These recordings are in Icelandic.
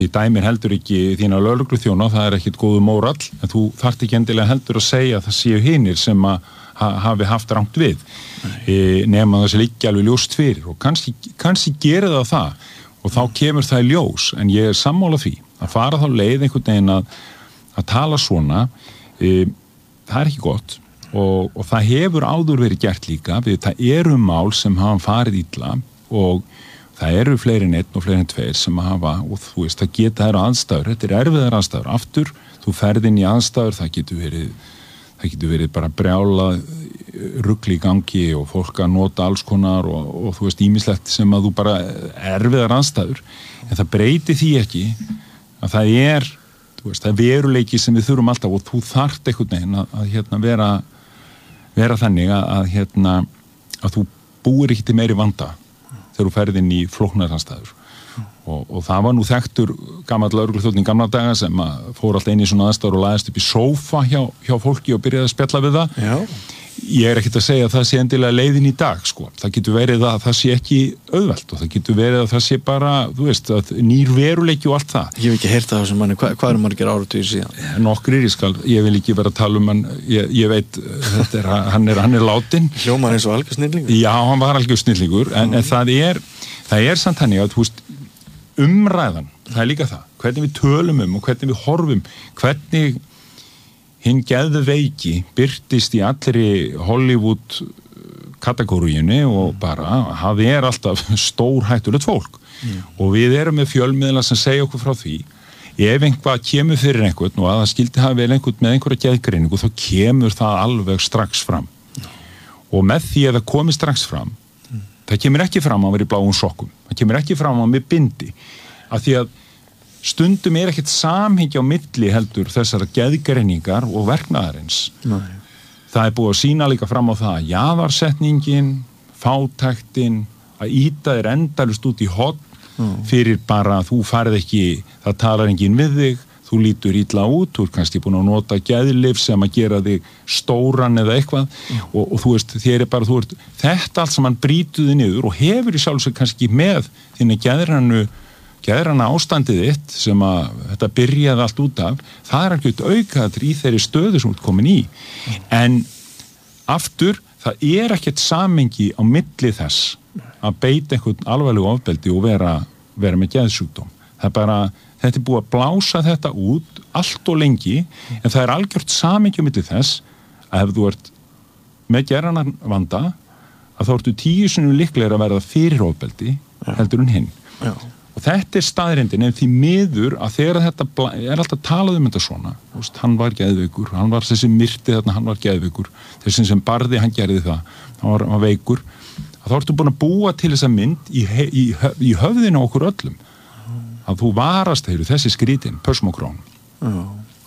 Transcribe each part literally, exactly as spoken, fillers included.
Því dæmir heldur ekki þína lögregluþjóna, það er ekkit góður mórall, en þú þarft ekki endilega heldur að segja að það séu hinir sem að ha, hafi haft rangt við, e, nema það sé líka alveg ljóst fyrir og kannski, kannski gerir það það og þá kemur það í ljós, en ég er sammála því að fara þá leið einhvern veginn að, að tala svona, e, það er ekki gott og, og það hefur áður verið gert líka, við það eru mál sem hafa farið illa og það eru fleiri en einn og fleiri en tveir sem að hafa, og þú veist, það geta þær aðstæður, þetta er erfiðar aðstæður, aftur, þú ferð inn í aðstæður, það getur verið, það getur verið bara brjála rugl í gangi og fólk að nota alls konar og, og þú veist, ýmislegt sem að þú bara erfiðar aðstæður, en það breyti því ekki að það er, þú veist, það er veruleiki sem við þurfum alltaf og þú þarft einhvern veginn að, að hérna vera, vera þannig að, að hérna, að þú búir ekki til meiri vanda þegar þú ferð inn í flóknarastæður og, og það var nú þekktur gamall lögregluþjónn í gamla daga sem að fór alltaf inn í svona aðstæður og lagðist upp í sófa hjá, hjá fólki og byrjaði að spjalla við það. Já. Ég er ekkert að segja að það sé endilega leiðin í dag, sko. Það getur verið að það sé ekki auðvelt og það getur verið að það sé bara, þú veist, að nýr veruleiki og allt það. Ég hef ekki heyrt það á þessum manni, Hva, hvað er margir áratugir síðan? Nokkrir, ég skal, ég vil ekki vera að tala um hann, ég, ég veit, þetta er, hann er, hann er látin. Hljómar eins og algjör snillingur? Já, hann var algjör snillingur, en, mm. en það er, það er samt hannig að, þú veist, umræðan, það er líka það, hvernig við tölum um og hvernig við horfum, hvernig hinn geðveiki birtist í allri Hollywood kategóriunni og bara, það er alltaf stórhættulegt fólk mm. og við erum með fjölmiðla sem segja okkur frá því ef einhvað kemur fyrir einhvern og að það skildi hafa vel einhvern með einhverja geðgreiningu þá kemur það alveg strax fram mm. og með því að það komi strax fram mm. það kemur ekki fram að vera í bláum sokkum það kemur ekki fram að með bindi af því að stundum er ekkert samhengi á milli heldur þessara geðgreiningar og verknaðarins. Nei. Það er búið að sýna líka fram á það að jaðarsetningin, fátæktin, að ýta þér endalust út í horn mm. fyrir bara að þú farið ekki, það talar enginn við þig, þú lítur illa út, þú er kannski búin að nota geðlyf sem að gera þig stóran eða eitthvað mm. og, og þú veist, þér er bara, þú veist, þetta allt sem hann brýtuði niður og hefur í sjálfsög kannski með þínu geðrannu geðrana ástandið þitt sem að þetta byrjaði allt út af, það er alveg aukaður í þeirri stöðu sem þú ert komin í. En aftur, það er ekkert samengi á milli þess að beita einhvern alvarlegu ofbeldi og vera, vera með geðsjúkdóm. Það er bara, þetta er búið að blása þetta út allt og lengi, en það er algjört samengi á milli þess að ef þú ert með geðrana vanda, að þá ertu tíu sinnum líklegir að verða fyrir ofbeldi heldur en hinn. Já. Og þetta er staðreyndin, en því miður að þegar þetta er alltaf talað um þetta svona, veist, hann var geðveikur, hann var þessi myrti þarna, hann var geðveikur, þessi sem barði, hann gerði það, hann var, hann var veikur, að þá ertu búin að búa til þessa mynd í, í, í höfðinu okkur öllum, að þú varast heilu þessi skrítin, pösmokrón. Já.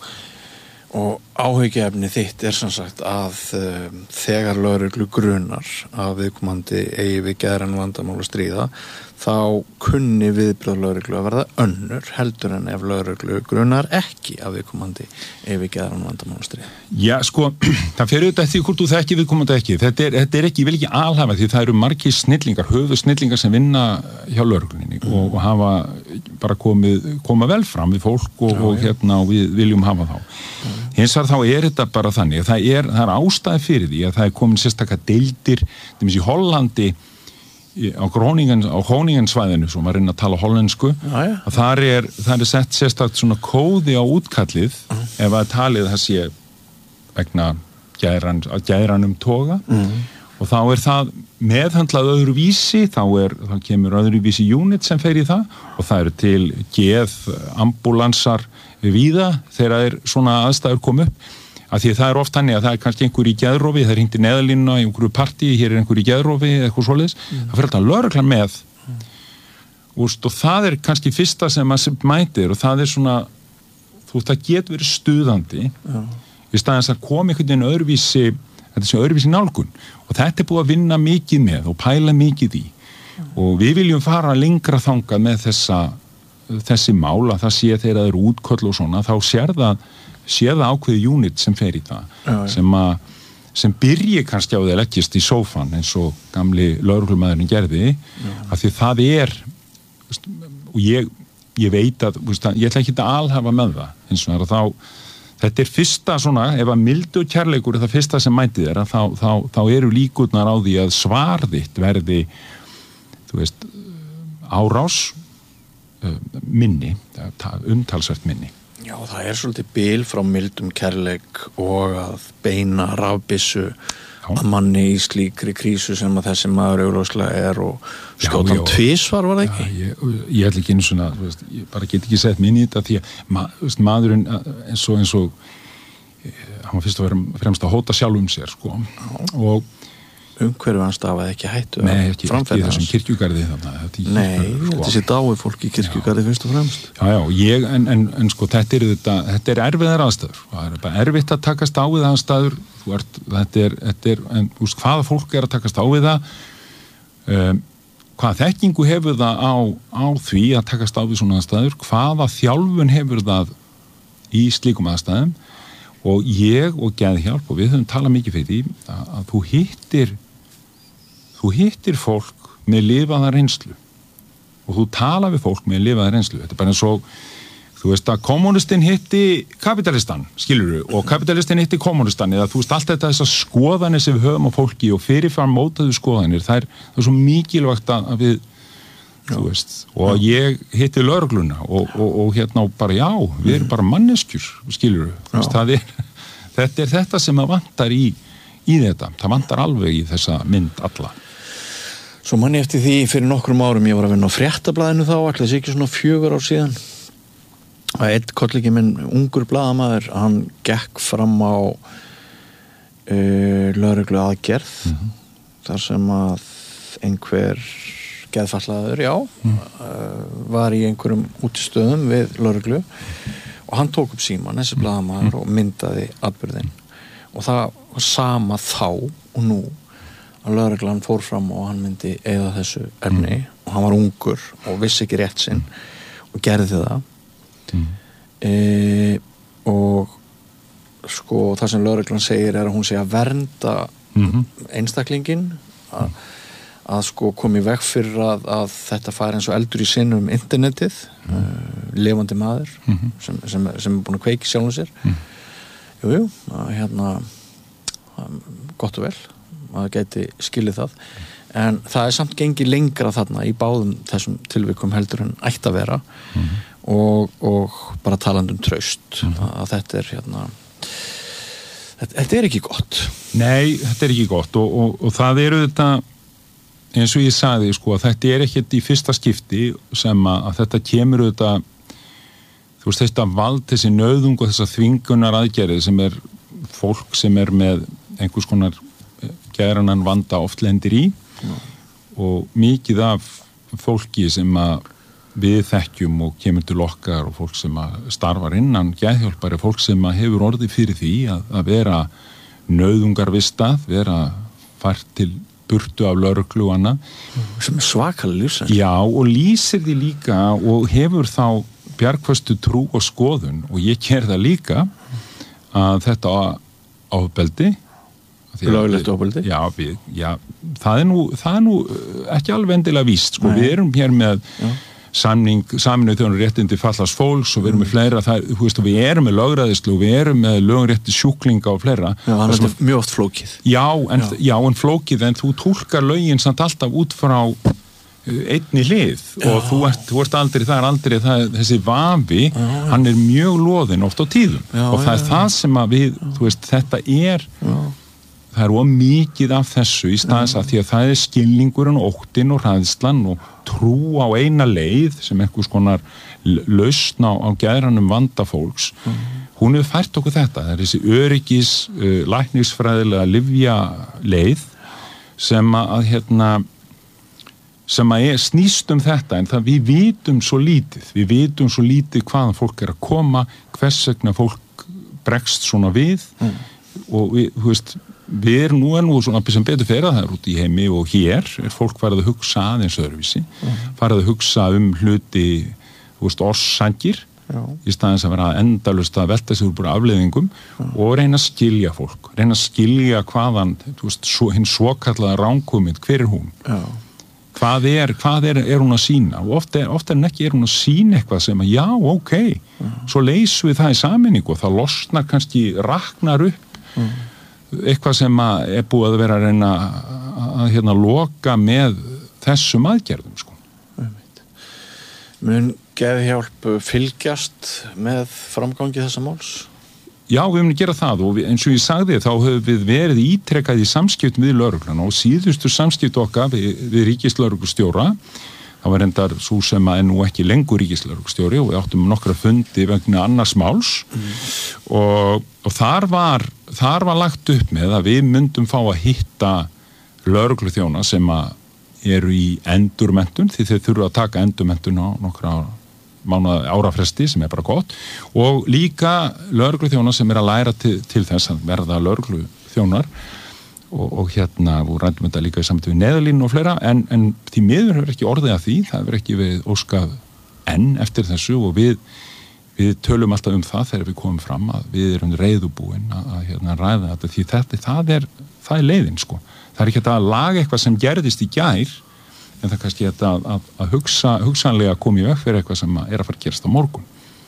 Og áhyggjuefni þitt er sem sagt að um, þegar lögreglu grunar að viðkomandi eigi við geðræn vandamál að stríða þá kunni viðbröð lögreglu að verða önnur heldur en ef lögreglu grunar ekki að viðkomandi eigi við geðræn vandamál að stríða. Já, sko, það fer auðvitað því hvort þú þekki viðkomandi ekki. Þetta er, þetta er ekki, ég vil ekki alhafa því það eru margir snillingar, höfu snillingar sem vinna hjá lögreglunni mm. og, og hafa bara komið, koma vel fram við fólk og, já, og hérna og við viljum hafa þá. Mm. Hins vegar þá er þetta bara þannig að það er, það er ástæði fyrir því að það er komin sérstaklega deildir, til dæmis í Hollandi á Groningen, á Groningen-svæðinu sem var inn að tala hollensku já, já. Að þar er, þar er sett sérstakt svona kóði á útkallið uh. ef að talið það sé vegna gæðran, gæðranum toga uh. og þá er það meðhandlað öðru vísi, þá, er, þá kemur öðru vísi unit sem fer í það og það eru til geð ambulansar víða þegar er svona aðstæður kom upp af því það er oft hannig að það er kannski einhver í geðrofi, það er hringt í neðalínuna í einhverju partí, hér er einhver í geðrofi eða eitthvað svoleiðis, mm. það fyrir alltaf lögreglan með mm. Úst, og það er kannski fyrsta sem maður mætir og það er svona, þú veist, það getur verið stuðandi mm. í staðins að koma einhvern veginn öðruvísi, þetta sé öðruvísi nálgun og þetta er búið að vinna mikið með og pæla mikið í mm. og við viljum fara lengra þangað með þessa, þessi mál að það sé þegar það eru útköll og svona, þá sér það séð ákveði unit sem fer í það já, sem að sem byrji kannski á því að leggjast í sófan eins og gamli lögreglumæðurinn gerði já. Af því það er og ég ég veit að, veist, ég ætla ekki að alhafa með það, eins og það er að þá þetta er fyrsta svona, ef að mildi og kærleikur er það fyrsta sem mætið er, þá, þá, þá eru líkurnar á því að svar þitt verði, þú veist, árás minni, umtalsvert minni. Já, það er svolítið bil frá mildum kærleik og að beina rafbissu að manni í slíkri krísu sem að þessi maður augljóslega er og skjóta hann tvisvar, var það ekki? Já, ég, ég ætla ekki einu svona, veist, ég bara get ekki sett minni í þetta því að ma, veist, maðurinn eins og eins og hann var fyrst að vera fremst að hóta sjálfum sér, sko, og umhverfið hans stafaði ekki hættu Nei, ekki, ekki í þessum kirkjugarði þarna. Nei, sko. Þessi dái fólk í kirkjugarði fyrst og fremst. Já, já, ég, en, en, en sko, þetta er, þetta, þetta er erfiðar aðstæður. Það er bara erfitt að takast á við aðstæður. Þú ert, þetta er, þetta er, en þú veist, hvaða fólk er að takast á við það? Um, hvaða þekkingu hefur það á, á því að takast á við svona aðstæður? Hvaða þjálfun hefur það í slíkum aðstæðum? Og ég og Geðhjálp, og við höfum talað mikið fyrir því, að, að þú hittir þú hittir fólk með lifaða reynslu og þú tala við fólk með lifaða reynslu. Þetta er bara eins og, þú veist að kommunistinn hitti kapitalistan, skilurðu, og kapitalistin hitti kommunistan, eða þú veist allt þetta þessar skoðanir sem við höfum á fólki og fyrirfram mótaðu skoðanir, það er, það er svo mikilvægt að við, já. Þú veist, og já. Ég hitti lögregluna og, og, og hérna bara já, við erum bara manneskjur, skilurðu, þú veist, það er, þetta er þetta sem að vantar í, í þetta, það vantar alveg í þessa mynd alla. Svo manni eftir því fyrir nokkrum árum ég var að vinna á Fréttablaðinu þá, ætla þessi ekki svona fjögur ár síðan, að einn kollegi minn, ungur blaðamaður, hann gekk fram á uh, lögreglu aðgerð, mm-hmm. þar sem að einhver geðfallaður, já, mm. uh, var í einhverjum útistöðum við lögreglu og hann tók upp símann, þessi blaðamaður, mm. og myndaði atburðinn. Og það var sama þá og nú að lögreglan fór fram og hann myndi eyða þessu efni mm. og hann var ungur og vissi ekki rétt sinn og gerði það mm. e, og sko það sem lögreglan segir er að hún sé að vernda mm-hmm. einstaklingin að, að sko komi veg fyrir að, að þetta fari eins og eldur í sinn um internetið mm. uh, lifandi maður mm-hmm. sem, sem, sem er búin að kveiki sjálfum sér mm. jú, jú, að, hérna gott og vel að geti skilið það en það er samt gengið lengra þarna í báðum þessum tilvikum heldur en ætti að vera mm-hmm. og, og bara talandi um traust mm-hmm. að þetta er hérna þetta, þetta er ekki gott Nei, þetta er ekki gott og, og, og það eru þetta eins og ég sagði sko að þetta er ekkert í fyrsta skipti sem að, að þetta kemur þetta þú veist þetta vald þessi nauðung og þessa þvingunar aðgerið sem er fólk sem er með einhvers konar geðrænan vanda oft lendir í Já. Og mikið af fólki sem að við þekkjum og kemur til okkar og fólk sem að starfar innan geðhjálpar er fólk sem að hefur orðið fyrir því að, að vera nauðungarvistað, vera fært til burtu af lögreglu og annað. Sem er svakalega lífsætt. Já, og lýsir því líka og hefur þá bjargföstu trú og skoðun og ég ger það líka að þetta ofbeldi löglegt ofbeldi? Já, við, já það, er nú, það er nú ekki alveg endilega víst sko. Við erum hér með já. samning, Sameinuðu þjóðanna réttindi fallaðs fólks og við erum með fleira, það, þú veist, við erum með lögræðislu og við erum með lögrétti sjúklinga og fleira. Já, það er mjög oft flókið. Já, en, já. já, en flókið, en þú túlkar lögin samt alltaf út frá einni hlið já. Og þú ert, þú ert aldrei, það er aldrei, það er, þessi vafi, já, já. Hann er mjög loðinn oft á tíðum já, og það já, er já. Það sem að við, já. Þú veist, þetta er já. Það er of mikið af þessu í staðis að því að það er skilningurinn, óttinn og hræðslan og trú á eina leið sem einhvers konar lausn á, á geðrænum vanda fólks. Mm. Hún hefur fært okkur þetta. Það er þessi öryggis, uh, læknisfræðilega lyfja leið sem að, að hérna, sem að er, snýst um þetta en það við vitum svo lítið. Við vitum svo lítið hvaðan fólk er að koma, hvers vegna fólk bregst svona við mm. og við, þú veist, við erum nú en nú svona sem betur fyrir það er út í heimi og hér er fólk farið að hugsa aðeins öðruvísi mm. farið að hugsa um hluti þú veist, orsakir í staðins að vera endalaust að velta sig úr bara afleiðingum Já. Og reyna að skilja fólk reyna að skilja hvaðan þú veist, svo, hinn svokallaða rangkomind, hver er hún? Já. hvað er, hvað er, er hún að sína og oft er, oft er hún ekki, er hún að sína eitthvað sem að já, ok, mm. svo leysum við það í sameiningu og það losnar kannski raknar upp mm. eitthvað sem að er búið að vera að reyna að, að hérna loka með þessum aðgerðum sko. Mun Geðhjálp fylgjast með framgangi þessa máls? Já, við höfum að gera það og við, eins og ég sagði þá höfum við verið ítrekkað í samskiptum við lögregluna og síðustu samskipt okkar við, við ríkislögreglustjóra það var reyndar svo sem að er nú ekki lengur ríkislögreglustjóri og við áttum nokkra fundi vegna annars máls mm. og, og þar var þar var lagt upp með að við myndum fá að hitta lögregluþjóna sem að eru í endurmenntun því þeir þurfa að taka endurmenntun á nokkra mánuða árafresti sem er bara gott og líka lögregluþjónar sem er að læra til, til þess að verða lögregluþjónar og, og hérna og rændum þetta líka í samtöku við Neyðarlínu og fleira en, en því miður hefur ekki orðið að því það hefur ekki við óskað enn eftir þessu og við, við tölum alltaf um það þegar við komum fram að við erum reiðubúin að, að hérna, ræða þetta því þetta það er, það er leiðin sko það er ekki að laga eitthvað sem gerðist í gær en það kannski að, að, að hugsa, hugsanlega koma í veg fyrir eitthvað sem er að fara að gerast á morgun.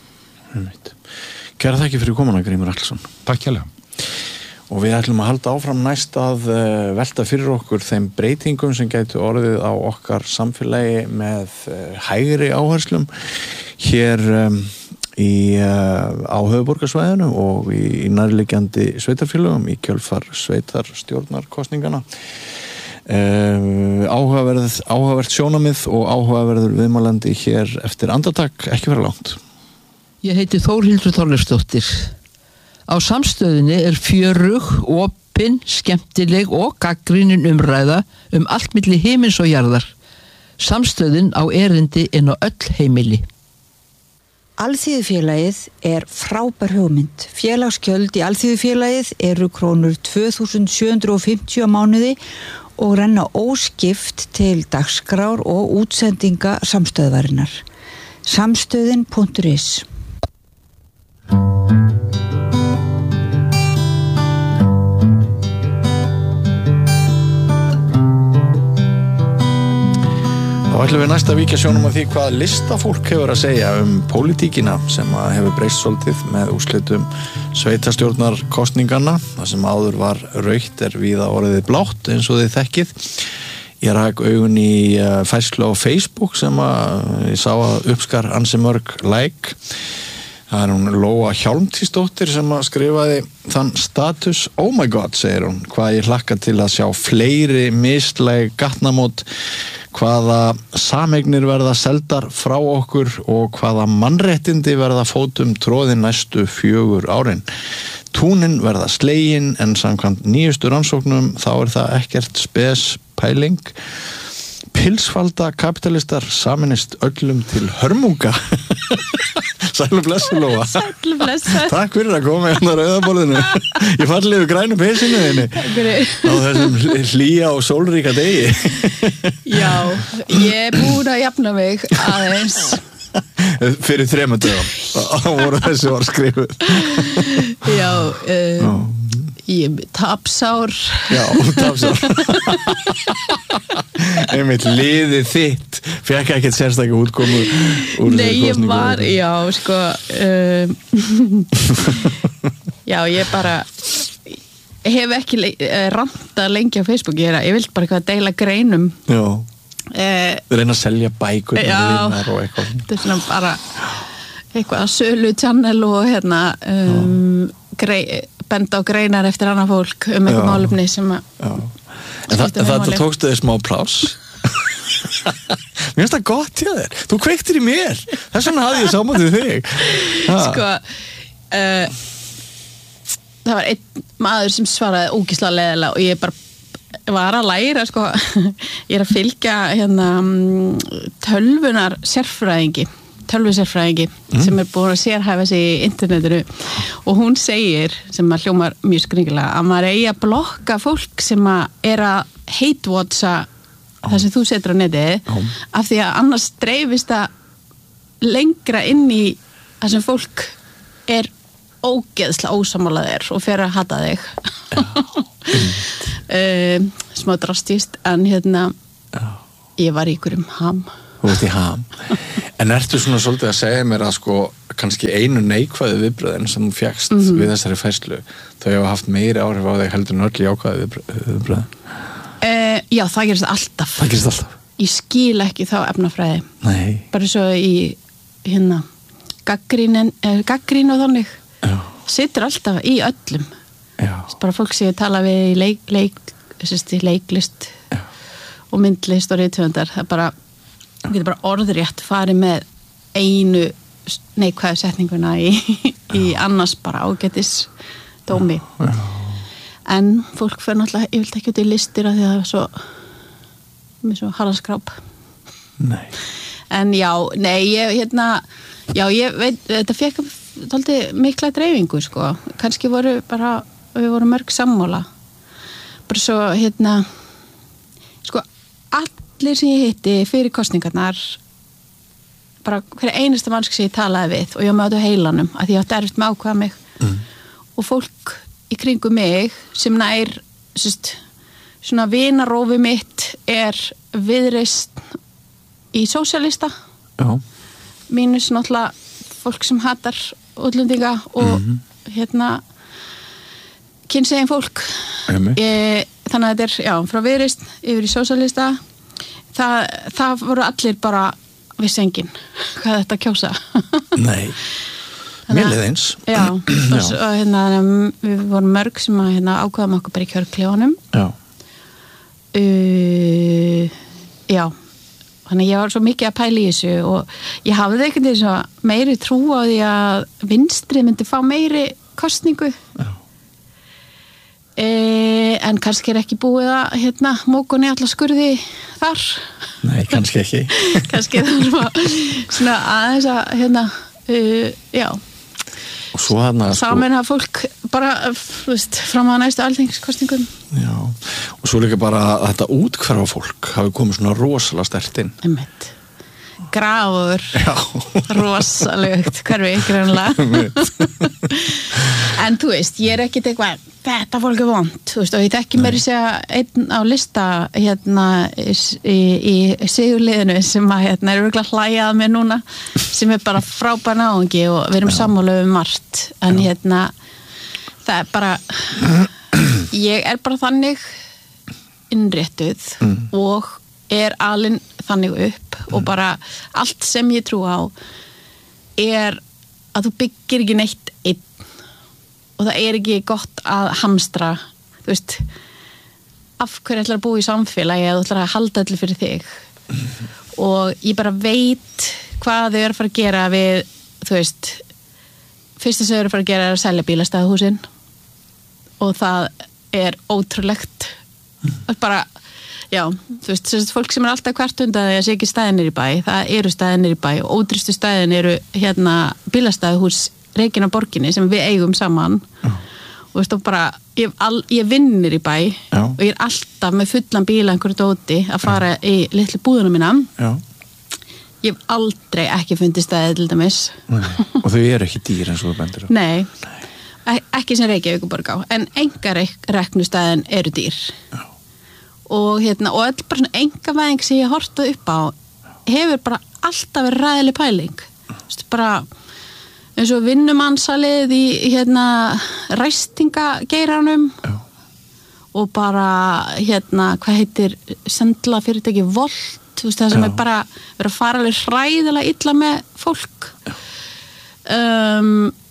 Kæra þakki fyrir komuna, Grímur Atlason. Takk hérlega. Og við ætlum að halda áfram næst að uh, velta fyrir okkur þeim breytingum sem gætu orðið á okkar samfélagi með uh, hægri áherslum hér um, í, uh, á höfuðborgarsvæðinu og í, í nærliggjandi sveitarfélögum í kjölfar sveitarstjórnarkosningana. Uh, áhugaverð, áhugavert sjónamið og áhugaverður viðmælandi hér eftir andartak, ekki vera langt. Ég heiti Þórhildur Þorleifsdóttir. Á Samstöðinni er fjörug, opin, skemmtileg og gagnrýnin umræða um allt milli himins og jarðar. Samstöðin á erindi inn á öll heimili. Alþýðufélagið er frábær hugmynd. Félagsgjöld í Alþýðufélagið eru krónur tvö þúsund sjö hundruð fimmtíu á mánuði og renna óskipt til dagskrár og útsendinga samstöðvarinnar. Samstöðin punktur is Þá ætlum við næst að víkja sjónum af því hvað listafólk hefur að segja um pólitíkina sem að hefur breyst svolítið með úrslitum sveitarstjórnarkosninganna. Það sem áður var rautt er víða orðið blátt eins og þið þekkið. Ég rak augun í færslu á Facebook sem að ég sá að uppskar ansi mörg like. Það er hún Lóa Hjálmtísdóttir sem að skrifaði þann status. Oh my god, segir hún, hvað ég hlakka til að sjá fleiri mislæg gatnamót, hvaða sameignir verða seldar frá okkur og hvaða mannréttindi verða fótum tróðin næstu fjögur árin. Túnin verða slegin en samkvæmt nýjustu rannsóknum þá er það ekkert spes pæling. Pilsfalda kapitalistar saminist öllum til hörmunga. Sælu blessu, Lóa. Sælu blessu. Takk fyrir að koma hérna á rauðaborðinu. Ég falli yfir grænu peysinu þinni. Takk fyrir. Á þessum hlýja og sólríka degi. Já, ég er búin að jafna mig aðeins. Fyrir þremur dögum. Þá voru þessi orð skrifuð. Já, um, ég tapsár. Já, tapsár. Einmitt liðið þitt fekk ekkert sérstaklega útkomu úr Nei, ég var, já, sko um, já, ég bara hef ekki le rantað lengi á Facebook, ég, er, ég vil bara eitthvað að deila greinum. Já, eh, reyna að selja bækur já, og eitthvað. Þetta er svona bara eitthvað að sölu channel og hérna um, grei, benda á greinar eftir annað fólk um eitthvað málefni sem að En þa þetta tókstu þér smá pláss. Mér finnst það gott hjá þér. Þú kveiktir í mér. Þess vegna hafði ég sammáttið þig. Ha. Sko, uh, það var einn maður sem svaraði ógeðslega leiðilega og ég bara var að læra, sko, ég er að fylgja hérna tölvunar sérfræðingi, tölvusérfræðingi mm. sem er búin að sérhæfa sig í internetinu og hún segir, sem að hljómar mjög skringilega, að maður eigi að blokka fólk sem að er að hate-watcha oh. það sem þú setur á netið oh. af því að annars dreifist það lengra inn í það sem fólk er ógeðslega ósamálað er og fer að hata þig uh, smá drastíst en hérna oh. Ég var í ykkur um ham. Þú ert í ham. En ertu svona svolítið að segja mér að sko kannski einu neikvæðu viðbröðin sem þú fékkst mm-hmm. við þessari færslu, þau hafa haft meiri áhrif á þig heldur en öll jákvæðu viðbröðin? Uh, já, það gerist alltaf. Það gerist alltaf? Ég skil ekki þá efnafræði. Nei. Bara svo í hérna gaggrínin, eh, gaggrín og þannig. Já. Situr alltaf í öllum. Já. Bara fólk sem ég tala við í leik, leik, sérst, leiklist Já. og myndlist og rithöfundar, það bara þú getur bara orðrétt farið með einu neikvæðu setninguna í, í annars bara ágætis dómi. Já. En fólk fyrir náttúrulega, ég vilt ekki út í listir af því að það er svo með svo harðaskráp. Nei. En já, nei, ég hérna já, ég veit, þetta fekk dálítið mikla dreifingu, sko. Kannski voru bara, við vorum mörg sammála. Bara svo, hérna sko, allir sem ég hitti fyrir kosningarnar, bara hver einasta mannsk sem ég talaði við og ég var með á heilanum að ég átti erfitt með ákvaða mig mm. og fólk í kringum mig sem nær sérst, svona vinarófi mitt er Viðreisn í sósíalista Já. mínus náttúrulega fólk sem hatar útlendinga og mm-hmm. hérna kynsegin fólk ég, þannig að þetta er, já, frá Viðreisn yfir í sósíalista það, það voru allir bara vissi enginn hvað þetta kjósa Nei, mér leið eins Já, og svo, hérna, við vorum mörg sem að hérna, ákvaðum okkur bara í kjörklefanum Já uh, Já þannig ég var svo mikið að pæla í þessu og ég hafði ekkert þess að meiri trú á því að vinstri myndi fá meiri kostningu Já E, en kannski er ekki búið að hérna, mókunni alla skurði þar Nei, kannski ekki kannski þarf að svona aðeins að hérna, uh, já og svo þarna saman að fólk bara veist, fram að næstu alþingiskostningum Já, og svo líka bara að þetta útkvarfa fólk hafi komið svona rosalega sterkt inn Einmitt. Grafur Já. rosalegt hverfi greinlega en þú veist, ég er ekkit eitthvað þetta fólk er vont, þú veist, og ég þekki mér að segja einn á lista hérna í, í, í sigurliðinu sem að hérna er örgulega hlæjað með núna sem er bara frábær náungi og við erum sammála um margt en Já. Hérna það er bara ég er bara þannig innréttuð mm. og er alin þannig upp mm. og bara allt sem ég trú á er að þú byggir ekki neitt einn og það er ekki gott að hamstra þú veist af hverju ætlar að búa í samfélagi að þú ætlar að halda allir fyrir þig mm. og ég bara veit hvað þau eru að fara að gera við þú veist fyrsta sem þau eru að fara að gera er að selja bílastæðahúsin og það er ótrúlegt mm. bara já, þú veist, þessi fólk sem er alltaf hvert undan því að sé ekki stæðinir í bæ það eru stæðinir í bæ og ódrýstu stæðin eru hérna bílastæðahús Reykjana borginni sem við eigum saman Já. Og veist þú bara ég, all, ég vinnir í bæ Já. Og ég er alltaf með fullan bíla einhverju dóti að fara Já. Í litlu búðuna mína Já. Ég hef aldrei ekki fundið stæði til dæmis og þau eru ekki dýr eins og þú bendir á Nei, Nei. Ekki sem Reykjavíkurborg á en engar reknu stæðin eru dýr Já. Og hérna og öll bara svona engavæðing sem ég horfði upp á hefur bara alltaf verið ræðileg pæling þú veist bara eins og vinnumansalið í hérna ræstingageiranum Já. Og bara hérna hvað heitir sendla fyrirtæki Volt þú veist það sem Já. Er bara verið að fara alveg hræðilega illa með fólk um,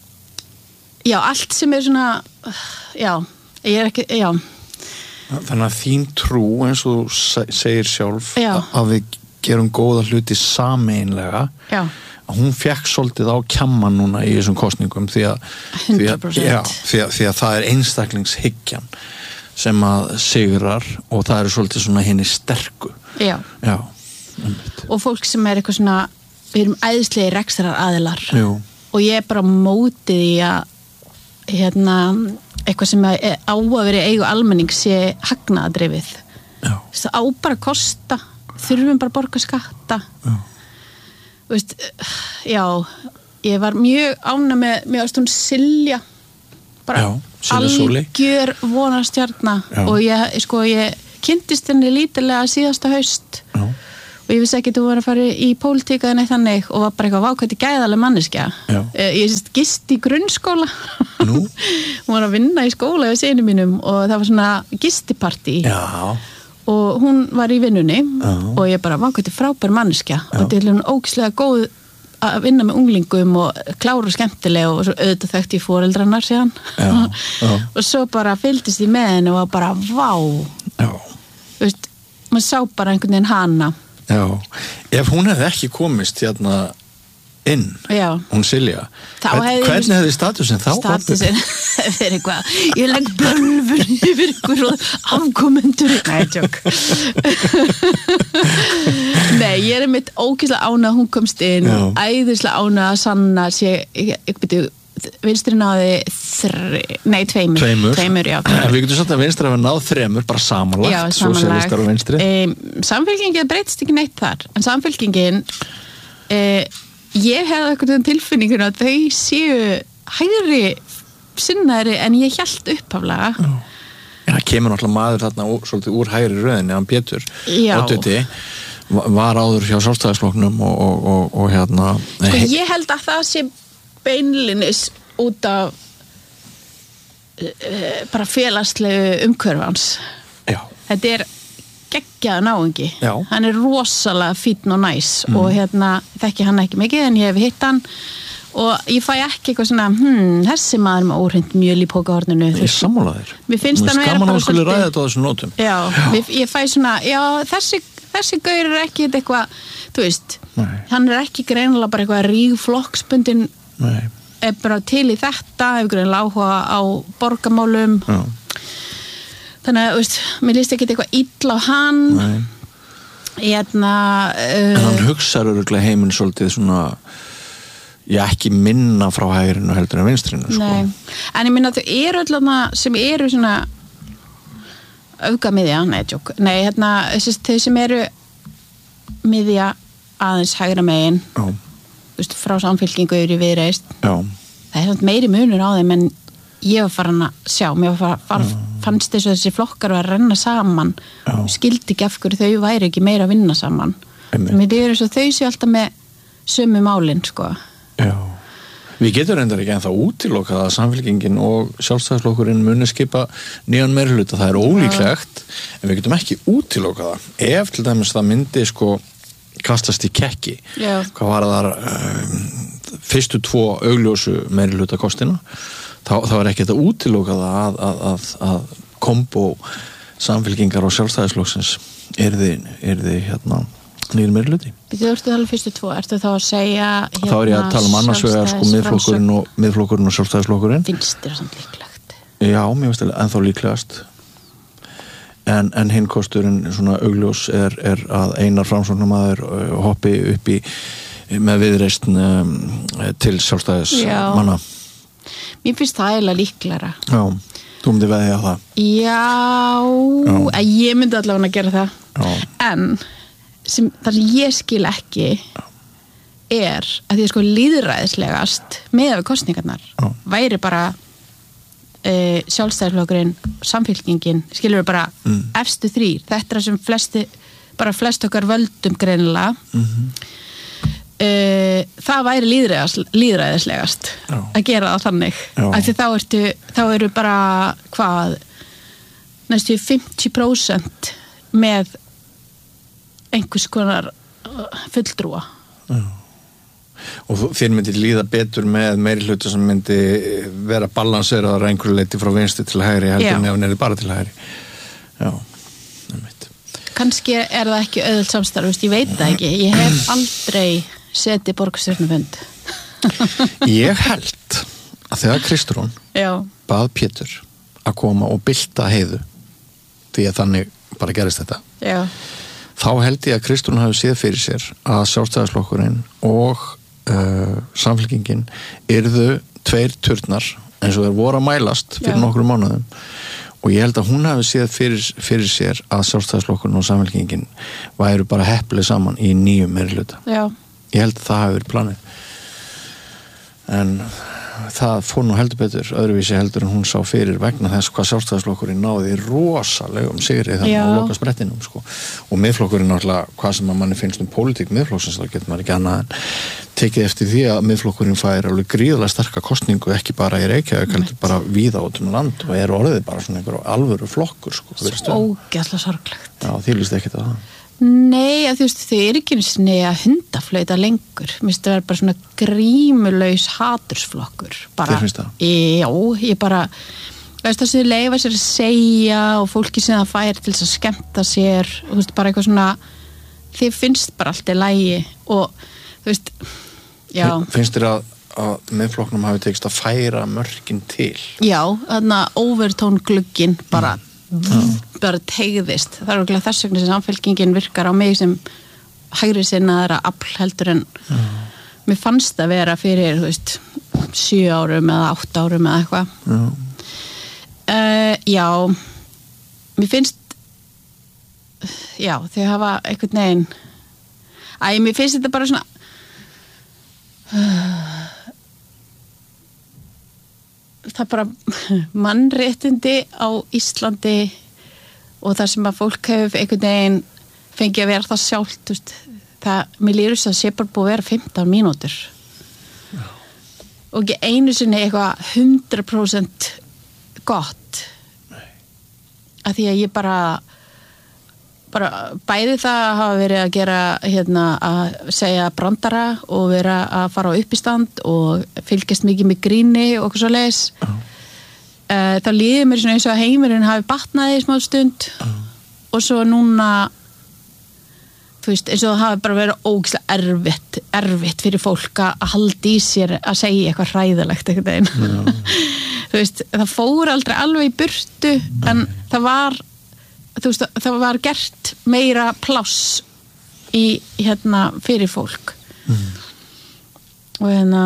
já allt sem er svona já ég er ekki já Þannig að þín trú eins og þú segir sjálf Já. Að við gerum góða hluti sameinlega Já að hún fekk svolítið á kjamman núna í þessum kosningum því að, því að, já, því að, því að það er einstaklingshyggjan sem að sigrar og það eru svolítið svona henni sterku Já, já og fólk sem er eitthvað svona við erum æðislega rekstrar aðilar Jú. Og ég er bara mótið í að hérna eitthvað sem er á að vera eigu almenning sé hagnaðadrifið það á bara að kosta þurfum bara að borga skatta Já Veist, já, ég var mjög ánægð með mjög ástun Silja bara já, Silja algjör vonarstjarna og ég, sko, ég kynntist henni lítilega síðasta haust já. og ég vissi ekki að þú var að fara í pólitíka en eitt þannig og var bara eitthvað vákvætti gæðaleg manneskja. Ég sést gist í grunnskóla. Nú? Hún var að vinna í skóla við sinni mínum og það var svona gistipartí. Já. Og hún var í vinnunni Já. Og ég bara vákvætti frábær manneskja Já. Og þetta er hún ógislega góð að vinna með unglingum og klára skemmtilega og svo auðvitað þekkti ég foreldrarnar síðan. Já. Já. Og svo bara fylgdist ég með henni og var bara vá. Já. Þú veist, maður sá bara einhvern veginn hana. Já, ef hún hefði ekki komist hérna inn, Já. Hún Silja, Þá hefði- hvernig hefði statusinn þá? Statusinn fyrir eitthvað ég legg bölfur yfir ykkur og afkomendur nei, tjók nei, ég er mitt ógeðslega ánað að hún komst inn Já. æðislega ánað að sanna sé, ég, ég byrju vinstri náði þri, nei, tveimur Tveimur. tveimur já, En við getum sagt að vinstri hafa náð þremur, bara samanlagt, Já, sósíalistar og vinstri. um, samfélkingin breytist ekki neitt þar en samfélkingin uh, ég hefði eitthvað tilfinningun að þau séu hægri sinnaðri en ég hélt upphaflega En það kemur náttúrulega maður þarna úr, svolítið úr hægri röðinni, hann Pétur Já. Oddviti, var áður hjá Sjálfstæðisflokknum og, og, og, og hérna sko, ég held að það sé beinlinis út af uh, bara félagslegu umhverfans Já, þetta er geggjaður náungi Já. hann er rosalega fínn og næs og hérna þekki hann ekki mikið en ég hef hitt hann og ég fæ ekki eitthvað svona hm, þessi maður með óhreint mjöl í pókahorninu ég er sammálaður. Mér finnst hann vera gaman bara að skuli svolítið- ræða þetta á þessum nótum. já, ég, ég fæ svona já, þessi, þessi gaur er ekki eitthvað þú veist, Nei. hann er ekki greinilega bara eitthvað ríg flokksbundin Nei, er bara til í þetta hefur greinilega áhuga á borgamálum já, þannig að, þú veist, mér líst ekki eitthvað illa á hann nei. hérna En hann uh, hugsar öruglega heiminn svolítið svona, já, ekki minna frá hægrinu heldur en vinstrinu, sko. nei, en ég minna að þau eru öllana sem eru svona öfgamiðja, nei, tjók nei, hérna, þessi, þau sem eru miðja aðeins hægra megin Já, þú veist, frá samfylkingu yfir í viðreist já, það er svona meiri munur á þeim en ég var farin að sjá mér var farin, fannst þess að þessi flokkar var að renna saman Já. og skildi ekki af hverju þau væri ekki meira að vinna saman Einmitt. mér er þess að þau séu alltaf með sömu málin, sko já. Við getum reyndar ekki ennþá útilokað að samfélkingin og sjálfstæðisflokkurinn muni skipa nýjan meirihluta, það er ólíklegt en við getum ekki útilokað það ef til dæmis það myndi sko kastast í kekki Já. hvað var þar um, fyrstu tvo augljósu meirihluta kostina þá, þá er ekki þetta útilokað að, að, að, að kombo samfélkingar og sjálfstæðisflokksins yrði, yrði hérna nýjum meirihluti. Þú ertu alveg fyrstu tvo, ertu þá að segja hérna, Þá er ég að tala um annars vegar sko miðflokkurinn og, miðflokkurinn og sjálfstæðisflokkurinn. finnst þér samt líklegt Já, mér finnst það ennþá líklegast en, en hinn kosturinn svona augljós er, er að einar framsóknarmaður hoppi upp í með viðreisn um, til sjálfstæðis Já. manna. mér finnst það eiginlega líklegra Já, þú myndi veðja það. já, Já. að ég myndi allavega að gera það Já. en sem, það sem ég skil ekki er að því að sko lýðræðislegast með við kostningarnar Já. væri bara uh, sjálfstæðisflokkurinn, samfylkingin skilur við bara Mm. efstu þrýr þetta er það sem flesti bara flest okkar völdum greinilega Mhm. uh, það væri lýðræðis, lýðræðislegast Já. að gera það þannig Já. af því þá ertu þá eru bara hvað næstu fimmtíu prósent með einhvers konar uh, fulltrúa Og þér myndi líða betur með meiri hluta sem myndi vera balanseraðar einhverju leiti frá vinstri til hægri heldur Já. en ef hann er bara til hægri. Já, einmitt. kannski er það ekki auðvöld samstarf, veist, ég veit það ekki ég hef aldrei setið borgarstjórnarfund Ég held að þegar Kristrún já, bað Pétur að koma og bylta Heiðu því að þannig bara gerist þetta já, þá held ég að Kristrún hafi séð fyrir sér að sjálfstæðisflokkurinn og uh, samfélkingin yrðu tveir turnar eins og þeir voru að mælast fyrir Já. nokkrum mánuðum og ég held að hún hafi séð fyrir, fyrir sér að sjálfstæðisflokkurinn og samfélkingin væru bara hepplega saman í nýjum meirihluta. já Ég held að það hafi verið planið en það fór nú heldur betur öðruvísi heldur en hún sá fyrir vegna þess hvað sjálfstæðisflokkurinn náði rosalegum sigri þannig á loka sprettinum sko. Og miðflokkurinn náttúrulega hvað sem að manni finnst um pólitík miðflokksins þá getur maður ekki annað en tekið eftir því að miðflokkurinn fær alveg gríðarlega sterka kostningu ekki bara í Reykjavík heldur bara víða út um land og er orðið bara svona einhver alvöru flokkur sko. Ógeðslega sorglegt. Já, þið líst ekki það. Nei, að þú veist, þau eru ekki einu að hundaflauta lengur. Mér finnst það vera bara svona grímulaus hatursflokkur. Þér finnst það? Já, ég bara, veist það sem þau leyfa sér að segja og fólki sem það fær til þess að skemmta sér og þú veist, bara eitthvað svona, þið finnst bara allt í lagi og þú veist, já. Finnst þér að, að miðflokknum hafi tekist að færa mörkin til? Já, þarna overtón glugginn bara Mm. bara tegðist það er okkur þess vegna sem samfélkingin virkar á mig sem hægri sinnaðara afl heldur en mm. mér fannst að vera fyrir þú veist, sjö árum eða átta árum eða eitthvað mm. uh, já mér finnst já þau hafa einhvern veginn æ, mér finnst þetta bara svona uh, það bara mannréttindi á Íslandi og það sem að fólk hefur einhvern veginn fengið að vera það sjálft veist, það, mér lýrur þess að sé bara búið að vera fimmtán mínútur Já. Og ekki einu sinni eitthvað hundrað prósent gott Nei. Að því að ég bara bara bæði það að hafa verið að gera hérna að segja brandara og vera að fara á uppistand og fylgjast mikið með gríni og okkur svo leis uh. uh, þá líður mér svona eins og að heimurinn hafi batnaði í smá stund uh. og svo núna þú veist eins og það hafi bara verið ógeðslega erfitt erfitt fyrir fólk að halda í sér að segja eitthvað hræðilegt einhvern veginn uh. þú veist það fór aldrei alveg í burtu uh. en það var þú veist, það var gert meira pláss í hérna fyrir fólk mm. og hérna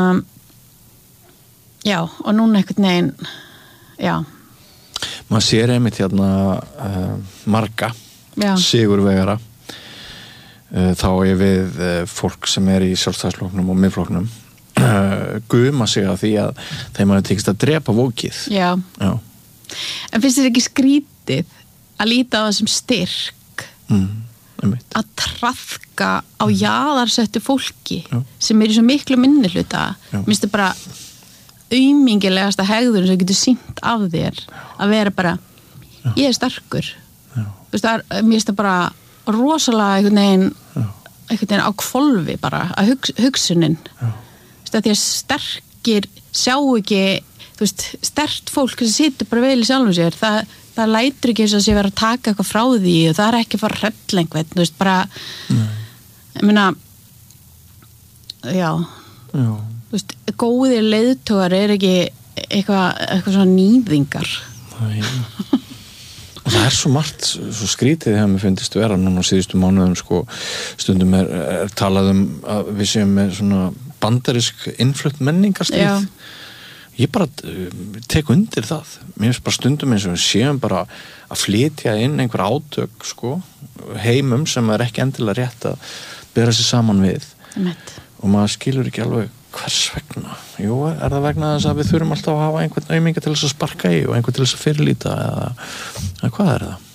já, og núna einhvern veginn já maður sér einmitt hérna uh, marga já. sigurvegara uh, þá er við uh, fólk sem er í sjálfstæðisflokknum og miðflokknum uh, guma sig að því að þeim hafi tekist að drepa vókið já. já en finnst þér ekki skrítið að líta á það sem styrk mm, að traðka á jaðarsettu fólki Já. sem er í svo miklu minnihluta minnst það bara aumingilegasta hegður sem getur sýnt af þér að vera bara Já. Ég er sterkur Vist, það er, mér finnst það bara rosalega einhvern veginn, einhvern veginn á kvolfi bara að hugs, hugsunin Vist, að því að sterkir sjá ekki þú veist, sterkt fólk sem situr bara vel í sjálfum sér það það lætur ekki eins og sé vera að taka eitthvað frá því og það er ekki að fara að hrella einhvern þú veist bara Nei. Ég meina já, já. Þú veist, góðir leiðtogar er ekki eitthvað, eitthvað svona nýðingar Nei, og það er svo margt svo skrítið þegar mér finnst vera núna á síðustu mánuðum sko, stundum er, er talað um að við séum með svona bandarisk innflutt menningarstríð ég bara tek undir það mér finnst bara stundum eins og við séum bara að flytja inn einhver átök sko, heimum sem er ekki endilega rétt að bera sig saman við Mett. og maður skilur ekki alveg hvers vegna jú, er það vegna þess að við þurfum alltaf að hafa einhvern auminga til þess að sparka í og einhvern til þess að fyrirlíta eða, eða hvað er það?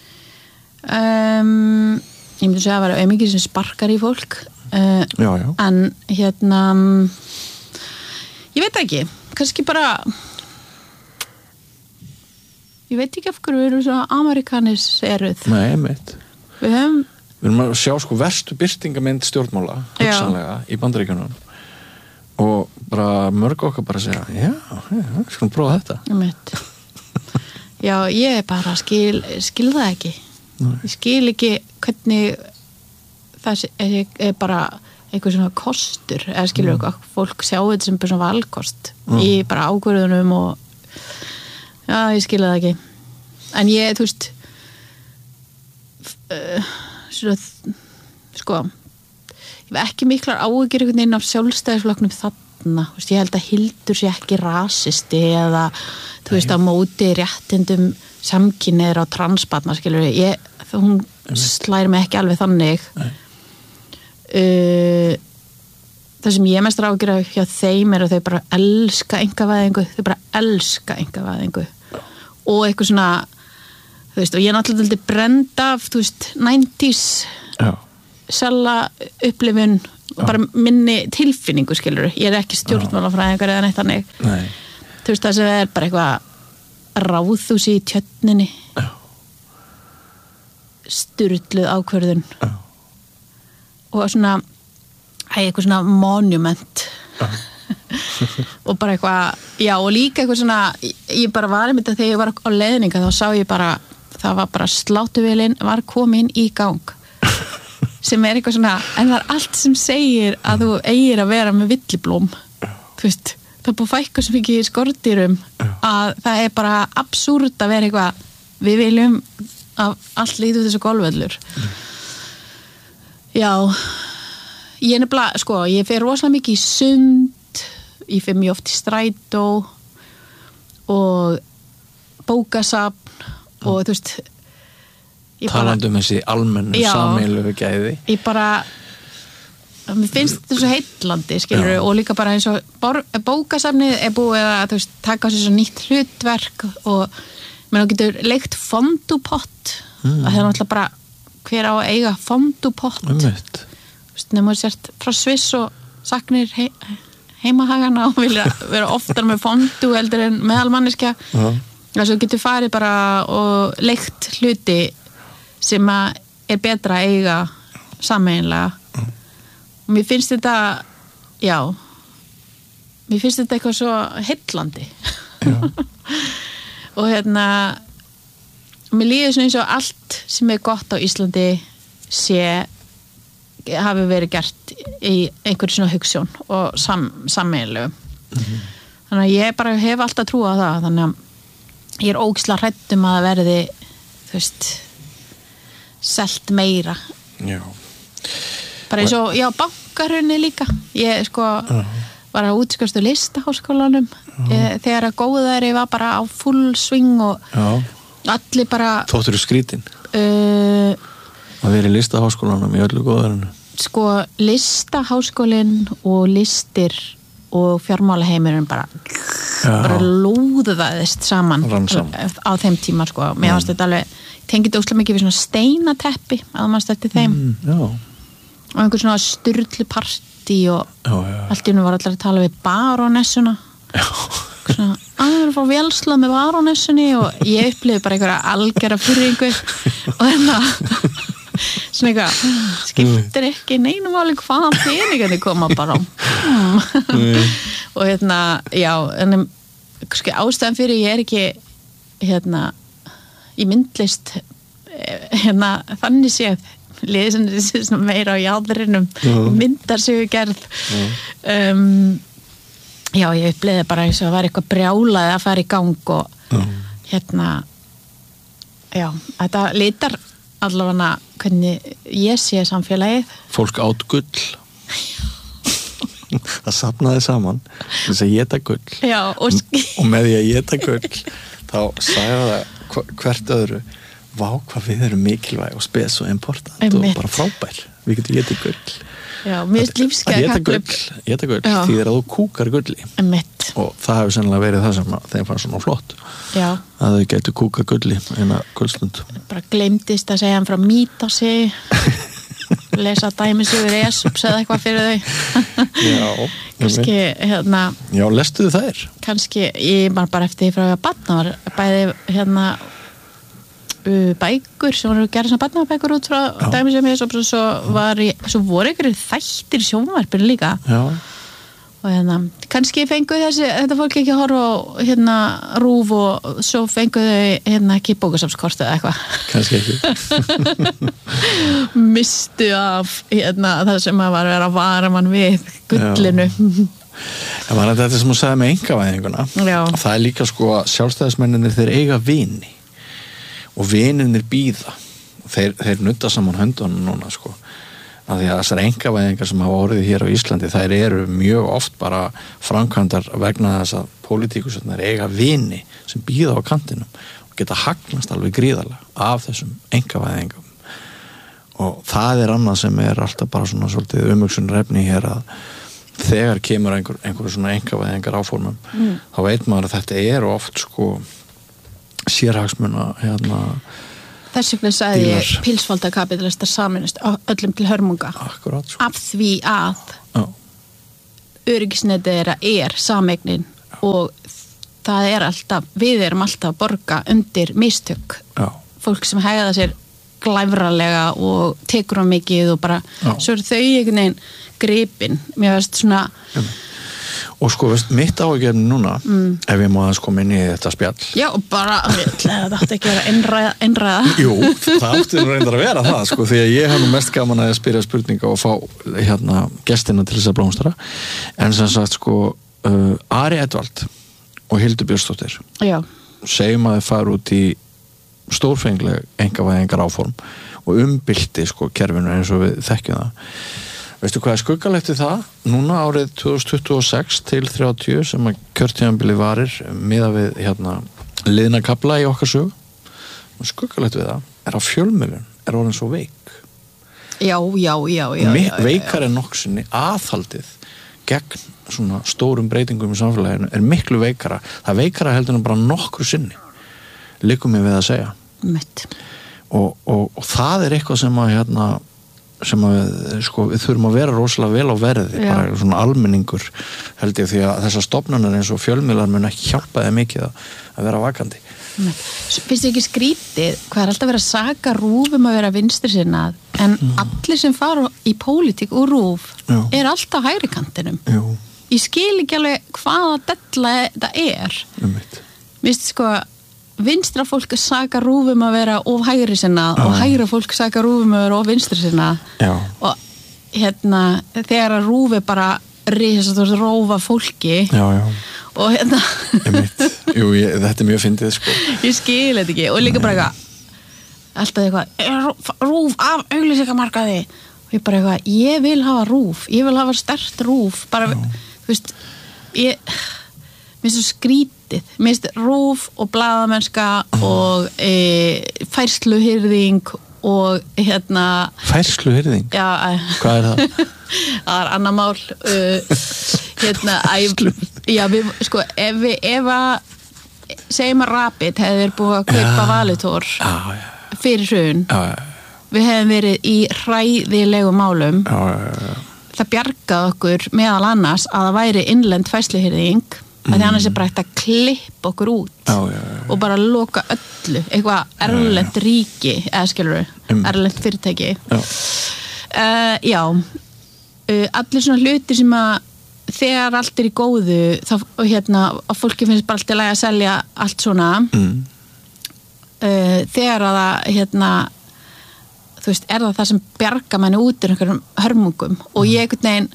Um, ég myndi segja að vera aumingi sem sparkar í fólk uh, já, já. en hérna ég veit ekki kannski bara ég veit ekki af hverju við erum svona amerikanis eruð Nei, einmitt við höfum við erum að sjá sko verstu birtingamynd stjórnmála hugsanlega í Bandaríkjunum og bara mörg okkar bara segja já, já, skulum prófa þetta einmitt já, ég bara skil skil það ekki Nei. Ég skil ekki hvernig það er, er bara einhver svona kostur eða skilur mm. eitthvað, fólk sjá þetta sem svona valkost mm. í bara ákvörðunum og já, ég skilja það ekki en ég, þú veist uh, svona sko ég hef ekki miklar áhyggjur einhvern veginn af sjálfstæðisflokknum þarna, þú veist, ég held að Hildur sé ekki rasisti eða þú veist, að móti réttindum samkynniðir á transbarna, skilur ég, hún slæri mig ekki alveg þannig Uh, það sem ég mest ágjur af hjá þeim er að þau bara elska einkavæðingu, þau bara elska einkavæðingu og eitthvað svona, þú veist, og ég er náttúrulega brend af, þú veist, nineties sella upplifun og bara minni tilfinningu, skilur, ég er ekki stjórnmálafræðingur eða neitt þannig. Nei. Þú veist, það sem er bara eitthvað ráðhús í tjörninni, sturluð ákvörðun og svona eitthvað svona monument og bara eitthvað, já, og líka eitthvað svona, ég bara var einmitt að þegar ég var á leiðninga þá sá ég bara, það var bara slátuvélin var komin í gang sem er eitthvað svona, en það er allt sem segir að þú eigir að vera með villiblóm, þú veist, það er búið að fækka svo mikið í skordýrum að það er bara absúrt að vera eitthvað, við viljum að allt lítur þessu golfvöllur. Já, ég er nefnilega, sko, ég fer rosalega mikið í sund, ég fer mjög oft í strætó og bókasafn og þú veist, talandi um þessi almennu sameiginlegu gæði. Ég bara mér finnst þetta svo heitlandi, skilur, og líka bara eins og bókasafnið er búið að, þú veist, taka sér svo nýtt hlutverk og menn þú getur leigt fondupott mm. það er náttúrulega bara hver á að eiga fondupott þú veist, nefnum við sért frá Sviss og saknir he heimahagana og vilja vera oftar með fondu heldur en meðalmanneskja uh-huh. þess að þú getur farið bara og leigt hluti sem að er betra að eiga sameiginlega uh. og mér finnst þetta já mér finnst þetta eitthvað svo heillandi og hérna mér líður svona eins og allt sem er gott á Íslandi sé hafi verið gert í einhverju svona hugssjón og sam, sameiginlegu mm-hmm. þannig að ég bara hef alltaf trú á það þannig að ég er ógeðslega hrædd um að það verði þú veist selt meira já. Bara eins og, já, bankarunni líka ég sko uh-huh. var að útskastu listaháskólanum uh-huh. þegar að góðæri var bara á full swing og uh-huh. allir bara þóttur skrítin uh, að vera í listaháskólanum í öllu góðærinu sko listaháskólin og listir og fjármálaheimurinn bara já. Bara lúðaðist saman Rannsam. Á þeim tíma sko mér fannst þetta alveg tengið óslega mikið við svona steinateppi að maður stætti þeim mm, og einhver svona sturlu partí og já, já. Allt í hennu var allir að tala við barónessuna svona, að það er að fá velslað með barónessunni og ég upplifði bara einhverja algjara fyrringu og hérna svona eitthvað, skiptir ekki neinum áli hvaðan peningandi koma bara mm. og hérna já, en sko, ástæðan fyrir ég er ekki hérna í myndlist hérna þannig séð liðið sem meira á jáðurinnum uh-huh. myndarsögu gerð uh-huh. um, já ég uppleiði bara eins og að vera eitthvað brjálaði að fara í gang og uh-huh. hérna já, þetta litar allavega hvernig ég sé samfélagið fólk átt gull það safnaði saman þess að geta gull já, og, og með því að geta gull þá sagði það hvert öðru vá hvað við erum mikilvæg og spes og important Einmitt. Og bara frábær við getum getið gull já, mér er lífsgæði að geta gull, geta gull því þegar þú kúkar gulli Einmitt. Og það hefur sennilega verið það sem þeim fannst svona flott já. Að þau getur kúkað gulli eina gullstund bara gleymdist að segja hann frá Mítasi lesa dæmisugur Esups eða eitthvað fyrir þau já kannski hérna já, lestuðu þær? Kannski, ég var bara eftir því frá að batna var bæði hérna uh, bækur sem voru að gera svona batnabækur út frá dæmisum Esups og svo var ég, svo voru einhverju þættir sjónvarpir líka já og hérna, kannski fengu þessi þetta fólk ekki að horfa á hérna rúf og svo fengu þau hérna ekki bókasafnskortu eða eitthvað kannski ekki mistu af hérna það sem að var að vera að vara mann við gullinu það var þetta sem þú sagði með einkavæðinguna það er líka sko að sjálfstæðismenninir þeir eiga vini og vininir býða þeir, þeir nutta saman höndunum núna sko að því að þessar einkavæðingar sem hafa orðið hér á Íslandi þær eru mjög oft bara framkvæmdar vegna þess að pólitíkusarnir eiga vini sem býða á kantinum og geta hagnast alveg gríðarlega af þessum einkavæðingum og það er annað sem er alltaf bara svona svolítið umhugsunarefni hér að þegar kemur einhver, einhver svona einkavæðingar áformum mm. þá veit maður að þetta er oft sko sérhagsmuna hérna þess vegna sagði ég pilsfaldakapitalista saminist öllum til hörmunga Akkurat, sko. af því að Já. öryggisnetið þeirra er sameignin og það er alltaf, við erum alltaf að borga undir mistök Já. fólk sem hegða sér glæfralega og tekur á mikið og bara Já. svo er þau einhvern veginn gripin, mér veist svona Já. Og sko, veist, mitt áhugjefni núna mm. ef ég má aðeins koma inn í þetta spjall Já, bara, það átti ekki að vera einræða, einræða. Jú, það átti nú reyndar að vera það sko, því að ég hef nú mest gaman að spyrja spurninga og fá hérna gestina til þess að blómstra en sem sagt sko uh, Ari Edvald og Hildur Björnsdóttir Já. segjum að þau fara út í stórfengleg einkavæðingar áform og umbylti sko kerfinu eins og við þekkjum það Veistu hvað er skuggalegt við það? Núna árið tvö þúsund tuttugu og sex til þrjátíu sem að kjörtímabili varir miðað við hérna liðna kafla í okkar sögu. Skuggalegt við það er að fjölmiðlun er orðin svo veik. Já, já, já, já. Mikk já, já, já. veikar en nokksinni aðhaldið gegn svona stórum breytingum í samfélaginu er miklu veikara. Það veikara heldur en bara nokkru sinni. Liggur mér við að segja. Mitt. Og, og, og það er eitthvað sem að hérna sem að við, sko, við þurfum að vera rosalega vel á verði, Já. bara svona almenningur held ég því að þessar stofnanir eins og fjölmiðlar mun ekki hjálpa þeim mikið að, að vera vakandi. Finnst þið ekki skrítið hvað er alltaf verið að saka RÚV um að vera vinstri sinnað en mm. allir sem fara í pólitík úr RÚV Já. er alltaf hægri kantinum. Jú. Ég skil ekki alveg hvaða della það er. Um mitt. Vist sko vinstra fólk saka RÚV um að vera of hægri sinnað og hægra fólk saka RÚV um að vera of vinstri sinnað og hérna þegar að RÚV er bara risast og rófa fólki já, já. og hérna Jú, ég, þetta er mjög fyndið sko ég skil þetta ekki og líka bara eitthvað alltaf eitthvað RÚV af auglýsingamarkaði og ég bara eitthvað, ég vil hafa RÚV ég vil hafa sterkt RÚV bara, þú veist ég, mér finnst það skrítið mér finnst RÚV og blaðamennska og e, færsluhirðing og hérna Færsluhirðing? Já, hvað er það? Það er annar mál uh, hérna æ, já, við, sko, ef við ef að segjum að Rapid hefði verið búið að kaupa Valitor já, já. fyrir hrun já, já, já. við hefðum verið í hræðilegu málum já, já, já. það bjargaði okkur meðal annars að það væri innlend færsluhirðing mm. að því annars er bara hægt að klippa okkur út já, já, já. og bara loka öllu eitthvað erlent ríki eða skilur um. erlent fyrirtæki já, uh, já. Uh, allir svona hluti sem að þegar allt er í góðu þá og hérna að fólki finnst bara allt í lagi að selja allt svona mm. uh, þegar að það hérna þú veist, er það það sem bjarga manni út úr einhverjum hörmungum og ég einhvern veginn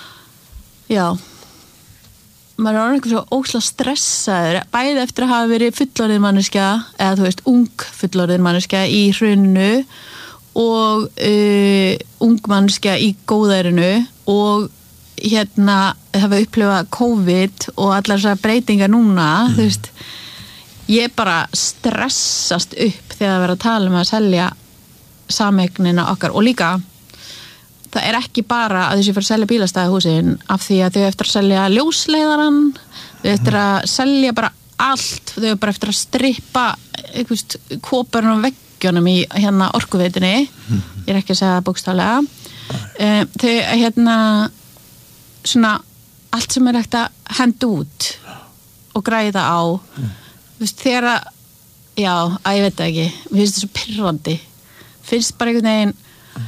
já maður er orðinn eitthvað svo ókslega stressaður bæði eftir að hafa verið fullorðin manneskja eða þú veist, ung fullorðin manneskja í hruninu og uh, ung manneskja í góðærinu og hérna hafa upplifað COVID og allar þessar breytingar núna mm. þú veist, ég bara stressast upp þegar það verður að tala um að selja samegnina okkar og líka það er ekki bara að þessi fyrir að selja bílastæðahúsin af því að þau eftir að selja ljósleiðaran, þau eftir að selja bara allt, þau bara eftir að strippa einhvers kóparinn á veggjónum í hérna orkuveitunni ég er ekki að segja það bókstaflega um, þau hérna svona allt sem er hægt að henda út og græða á þú veist þegar að já, að ég veit það ekki, mér finnst það svo pirrandi finnst bara einhvern veginn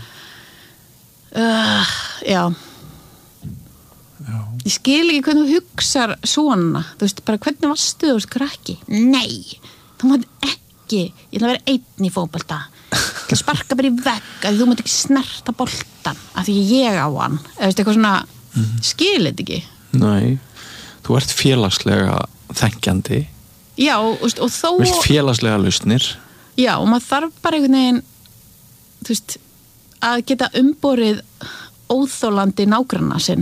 uh, já. já ég skil ekki hvernig þú hugsar svona þú veist, bara hvernig varstu þú veist krakki nei, þú mátt ekki ég ætla að vera einn í fótbolta sparka bara í vegg að þú mátt ekki snerta boltan af því ég á hann eða veist, eitthvað svona mm. skil þetta ekki nei, þú ert félagslega þenkjandi já, og, og þó vilt félagslega lausnir já, og maður þarf bara einhvern veginn þú veist, að geta umborið óþólandi nágranna sinn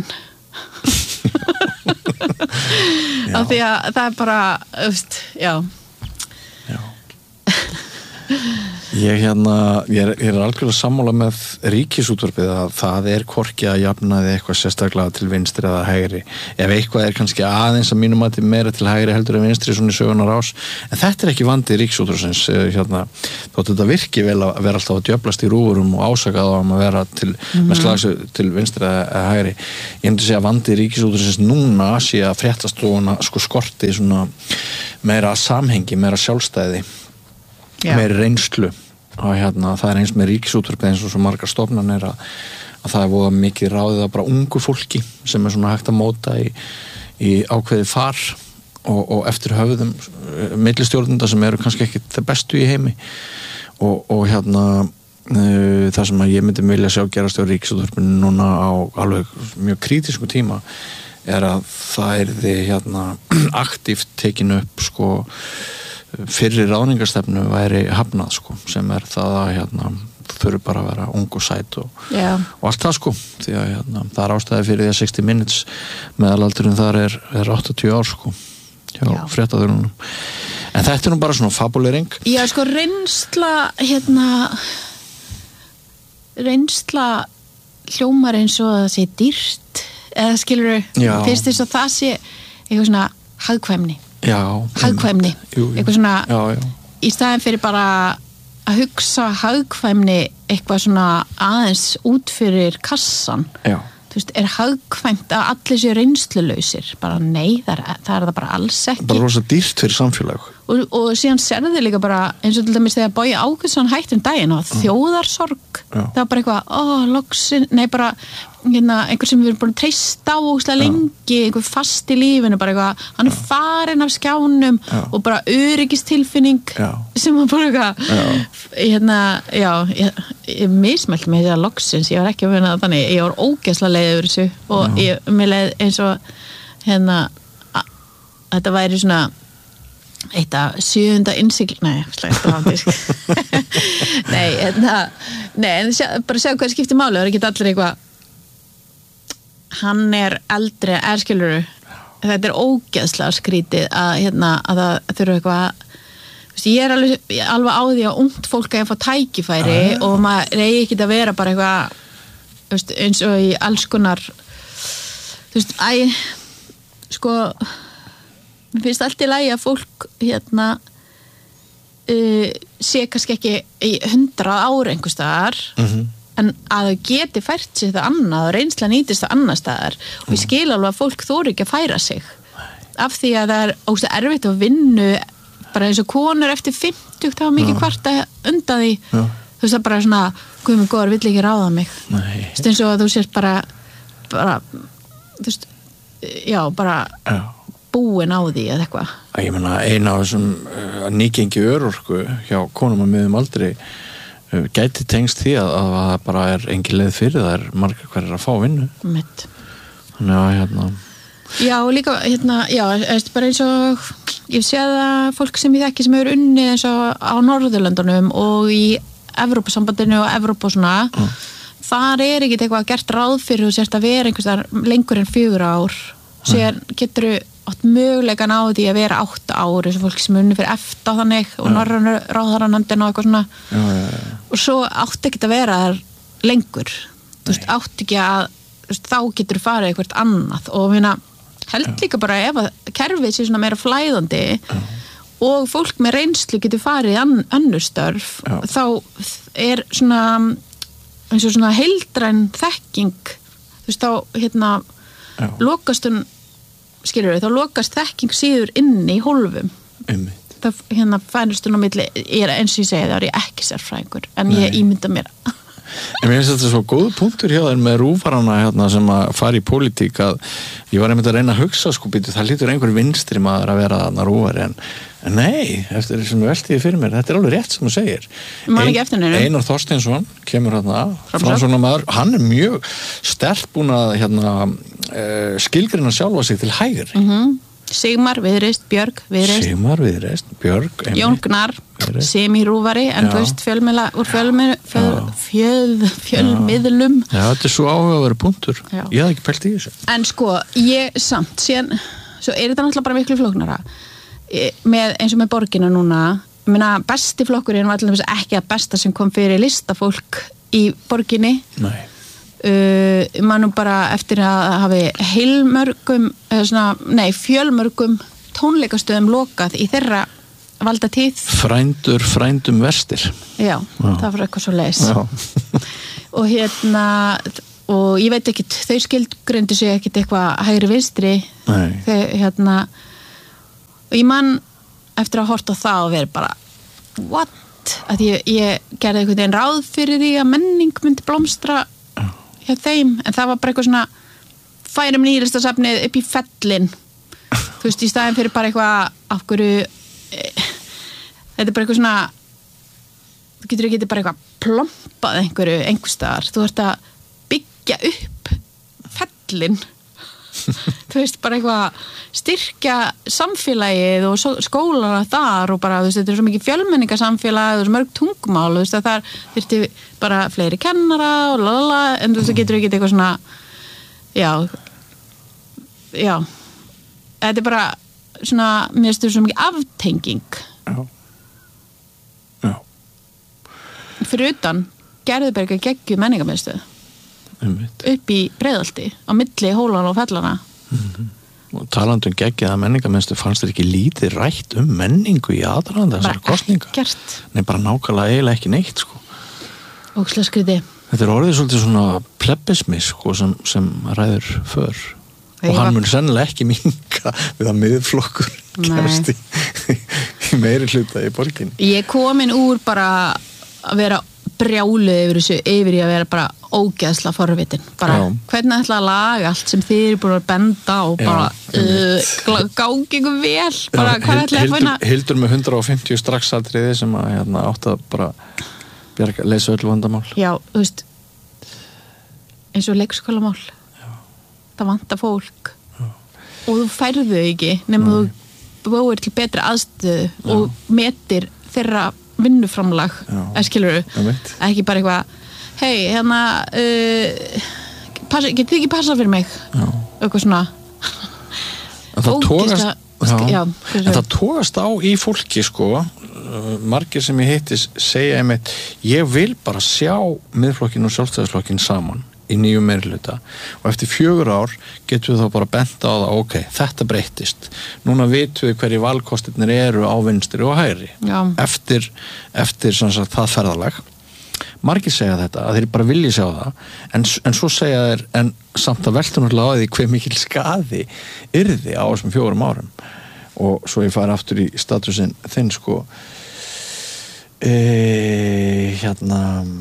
af því að það er bara þú veist, já já Ég hérna, ég er, ég er algjörlega sammála með ríkisútvarpið að það er hvorki að jafnaði eitthvað sérstaklega til vinstri eða hægri. Ef eitthvað er kannski aðeins að mínum mati meira til hægri heldur en vinstri svona í sögunar ás. En þetta er ekki vandi ríkisútvarpsins hérna, þótt þetta virki vel að vera alltaf að djöflast í rúfurum og ásaka þá um að vera til, mm-hmm. með slags til vinstri eða hægri. Ég myndi segja að vandi ríkisútvarpsins núna sé að fréttastofuna sko skorti svona meira samhengi, meira sjálfstæði. Já. Meiri reynslu og hérna það er eins með ríkisútvarpið eins og svo margar stofnanir að, að það er voða mikið ráðið að bara ungu fólki sem er svona hægt að móta í, í ákveði far og, og eftir höfðum millistjórnenda sem eru kannski ekki það bestu í heimi og, og hérna uh, það sem að ég myndi vilja sjá gerast á ríkisútvarpinu núna á alveg mjög krítisku tíma er að það er því hérna aktíft tekin upp sko fyrri ráðningarstefnu væri hafnað sko, sem er það að hérna, þurfi bara að vera ung og sæt og, yeah. og allt það sko því að hérna, það er ástæði fyrir því að sexty minutes meðalaldurinn þar er, er áttatíu ár sko hjá fréttaþjónunum en þetta er nú bara svona fabulering. Já sko reynsla hérna reynsla hljómar eins og það sé dýrt eða skilur fyrst þess að það sé eitthvað svona hagkvæmni Já, hagkvæmni, jú, jú. eitthvað svona já, já. í staðin fyrir bara að hugsa hagkvæmni eitthvað svona aðeins út fyrir kassan já. Þú veist, er hagkvæmt að allir séu reynslulausir bara nei, það er það, er það bara alls ekki bara rosa dýrt fyrir samfélag og, og síðan serðu þið líka bara eins og til dæmis þegar Bogi Ágústsson hætti um daginn og mm. þjóðarsorg já. það var bara eitthvað, ó, loksin nei bara, hérna, einhver sem við erum búin að treysta á óslega lengi, einhver fast í lífinu bara eitthvað, hann er farin af skjánum já. Og bara öryggistilfinning já. Sem var bara eitthvað hérna, já ég, ég mismælt mig þegar loksins, ég var ekki að finna það þannig, ég var ógeðslega leið yfir þessu og já. Ég, mér leið eins og hérna, að, þetta væri svona eitt af sjöunda innsigl nei, slægt á handísk nei, hérna nei, en sjá, bara sjá hvað skiptir máli, það er ekki allir eitthvað hann er eldri er skiluru, þetta er ógeðslega skrítið að, hérna, að það þurfa eitthvað ég er alveg, alveg á því að ungt fólk að fá tækifæri ah, og maður reyði ekki að vera bara eitthvað veist, eins og í alls konar þú veist, æ sko mér finnst allt í lagi að fólk hérna uh, sé kannski ekki í hundrað ára einhvers staðar mhm en að þau geti fært sig það annað og reynsla nýtist það annað staðar og ég skil alveg að fólk þóri ekki að færa sig af því að það er ógst erfitt að vinna bara eins og konur eftir fimmtugt það var mikið kvarta undan því já. Þú veist það bara svona guð mig góður, vill ekki ráða mig þú veist eins og að þú sést bara bara þú veist, já bara já. Búin á því eða eitthvað ég meina eina af þessum uh, nýgengi örorku hjá konum að miðum aldrei gæti tengst því að, að það bara er engin leið fyrir það er margar hverjir að fá vinnu mitt þannig að hérna já og líka hérna já bara eins og ég sé að fólk sem ég þekki sem hefur unnið eins og á Norðurlöndunum og í Evrópusambandinu og Evrópu og svona mm. þar er ekkert eitthvað gert ráð fyrir þú sért að vera einhvers þar lengur en fjögur ár sér getur þú átt mögulegan á því að vera átta ár eins og fólk sem unni fyrir eftir þannig og norrænu ráðherranefndin og eitthvað svona já, já, já. Og svo átti ekki að vera þar lengur þú veist, átti ekki að veist, þá getur þú farið eitthvað annað og minna, held já. Líka bara ef að kerfið sé svona meira flæðandi já. Og fólk með reynslu getur farið í önnur störf já. Þá er svona eins og svona heildræn þekking þú veist, þá hérna já. Lokast hún skilur við, þá lokast þekking síður inn í hólfum einmitt það hérna fænust hún á milli ég er eins og ég segi það er ég ekki sérfræðingur en Nei. Ég ímynda mér en mér finnst þetta svo góð punktur hjá þér með rúfarana hérna sem að fara í pólitík að ég var einmitt að reyna að hugsa sko býtu það lítur einhver vinstri maður að vera þarna rúfari en, en nei, eftir þessum veltiði fyrir mér þetta er alveg rétt sem þú segir Ein, Einar Þorsteinsson kemur hérna framsóknarmaður, hann er mjög sterkt búin að hérna uh, skilgreina sjálfa sig til hægri mhm Sigmar, Viðreist, Björg, Viðreist Sigmar, Viðreist, Björg Jón Gnarr, semírúvari en þú veist fjölmiðla úr fjölmiðl fjöl, fjöl, fjölmiðlum Já, þetta er svo áhugaverður punktur Já. Ég hafði ekki pælt í þessu En sko, ég samt síðan, svo er þetta náttúrulega bara miklu flóknara með, eins og með borgina núna ég meina besti flokkurinn var allir ekki að besta sem kom fyrir listafólk í borginni Nei Uh, mannum bara eftir að hafi heilmörgum svona, nei, fjölmörgum tónleikastöðum lokað í þeirra valda tíð Frændur, frændum verstir já, já. Það var eitthvað svo leis og hérna og ég veit ekkit, þau skilgreindu sig ekkit eitthvað hægri vinstri þau hérna og ég man eftir að horta á það og verið bara what, að ég, ég gerði einhvern veginn ráð fyrir því að menning myndi blómstra hjá þeim, en það var bara eitthvað svona færum nýlistasafnið upp í fellin þú veist, í staðin fyrir bara eitthvað af hverju e, þetta er bara eitthvað svona þú getur ekki bara eitthvað plompað einhverju einhverstaðar, þú ert að byggja upp fellin þú veist, bara eitthvað styrkja samfélagið og skólana þar og bara, þú veist, þetta er svo mikið fjölmenningasamfélag og svo mörg tungumál, þú veist, að þar þyrfti bara fleiri kennara og lalala, en þú veist, það getur ekki eitthvað svona já já þetta er bara svona, mér finnst þetta svo mikið aftenging já já fyrir utan Gerðuberg geggju menningarmiðstöð upp í Breiðholti á milli Hólana og Fellana mm-hmm. og talandi um geggjaða menningarmiðstöð fannst þér ekki lítið rætt um menningu í aðdraganda þessar kosninga nei, bara nákvæmlega eiginlega ekki neitt sko. Ógeðslega skrítið þetta er orðið svolítið svona plebismi sko, sem, sem ræður för og hann var... mun sennilega ekki minka við að miðflokkur kemst í, í meiri hluta í borginni ég komin úr bara að vera brjálu yfir þessu, yfir í að vera bara ógeðsla forvitin, bara já. Hvernig ætla að laga allt sem þið eru búin að benda og bara uh, gangi ykkur vel, bara já, hvað ætla að finna Hildur með hundrað og fimmtíu strax atriði sem að hérna, átt að bara bjarga, leysa öll vandamál já, þú veist eins og leikskólamál já. Það vantar fólk já. Og þú færðu ekki nema mm. þú búir til betri aðstöðu já. Og metir þeirra vinnuframlag, skilurðu ekki bara eitthvað hei, hérna uh, passa, getið þið ekki passað fyrir mig já. Eitthvað svona en það tókast já, já, en það tókast á í fólki sko, margir sem ég hitti segja einmitt, ég vil bara sjá miðflokkin og sjálfstæðisflokkin saman í nýjum meirihluta og eftir fjögur ár getum við þá bara benda á það ok, þetta breyttist núna vitum við hverju valkostirnir eru á vinstri og hægri Já. eftir, eftir sagt, það ferðalag margir segja þetta, að þeir bara vilja sjá það en, en svo segja þeir en samt að velta náttúrulega á því hver mikil skaði yrði á þessum fjórum árum og svo ég fari aftur í statusin þinn sko e, hérna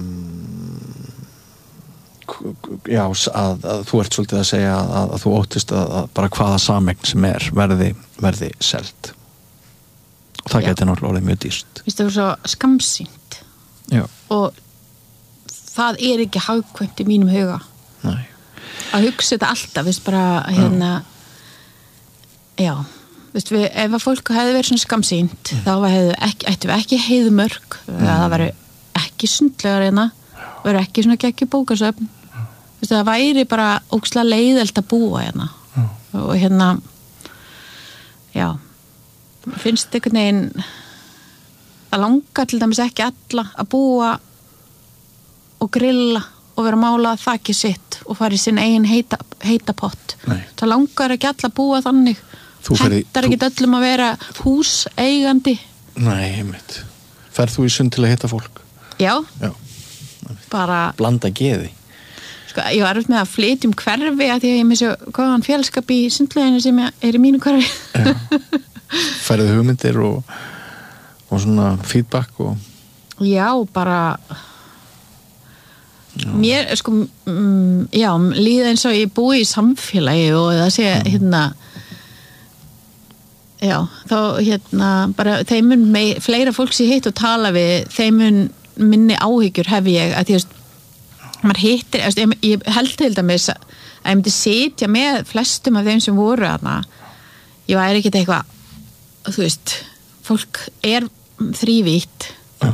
já, að, að þú ert svolítið að segja að, að þú óttist að, að bara hvaða sameign sem er verði, verði selt og það geti náttúrulega mjög dýrt Vist, það er svo skamsýnt já. Og það er ekki hagkvæmt í mínum huga Nei. Að hugsa þetta alltaf vist, bara, hérna, já, já vist, við, ef að fólk hefði verið svona skamsýnt mm. þá hefði ekki, ættu við ekki heiðmörk mm. það væri ekki sundlegar hérna væri ekki svona geggjur bókasöfn Vist, það væri bara ógeðslega leiðelt að búa hérna mm. og hérna já finnst einhvern veginn að langa til dæmis ekki alla að búa og grilla og vera að mála þakki sitt og fara í sinn eigin heita, heita pott Nei. Það langar ekki alla að búa þannig hentar ekki öllum að vera húseigandi Nei, einmitt Ferð þú í sund til að hitta fólk? Já, Já. bara blanda geði sko, ég var með að flytja um hverfi að því að ég með svo góðan félskap í sundleginu sem er í mínu hverfi Færðu hugmyndir og, og svona feedback og... Já, bara já. Mér, sko mm, já, líða eins og ég búi í samfélagi og það sé mm. hérna já, þá hérna bara þeim mun mei, fleira fólk sé hitt og tala við þeim mun minni áhyggjur hef ég að því að maður hittir, ég, ég held til dæmis að ég myndi sitja með flestum af þeim sem voru þarna ég væri ekkert eitthvað þú veist, fólk er þrívítt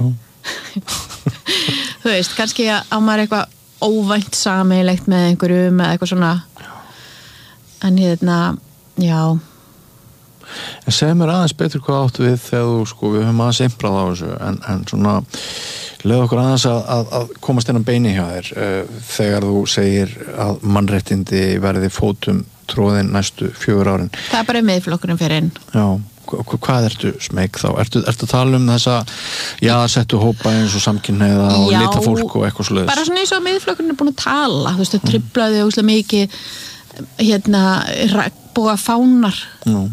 þú veist, kannski á maður eitthvað óvænt sameiginlegt með einhverjum eða eitthvað svona en hérna, já En segð mér aðeins betur hvað áttu við þegar þú, sko, við höfum aðeins imprað á þessu, en, en svona, leið okkur aðeins að, að, að komast inn á beini hjá þér, uh, þegar þú segir að mannréttindi verði fótum tróðin næstu fjögur árin. Það er bara miðflokkurinn fyrir inn. Já, hvað ertu smeg þá? Ertu, ertu að tala um þessa, já, settu hópa eins og samkynhneigða og lita fólk og eitthvað svoleiðis? Bara svona eins og miðflokkurinn er búin að tala, þú veist, það truflaði óslega mikið, hérna, regnboga fánar. Já.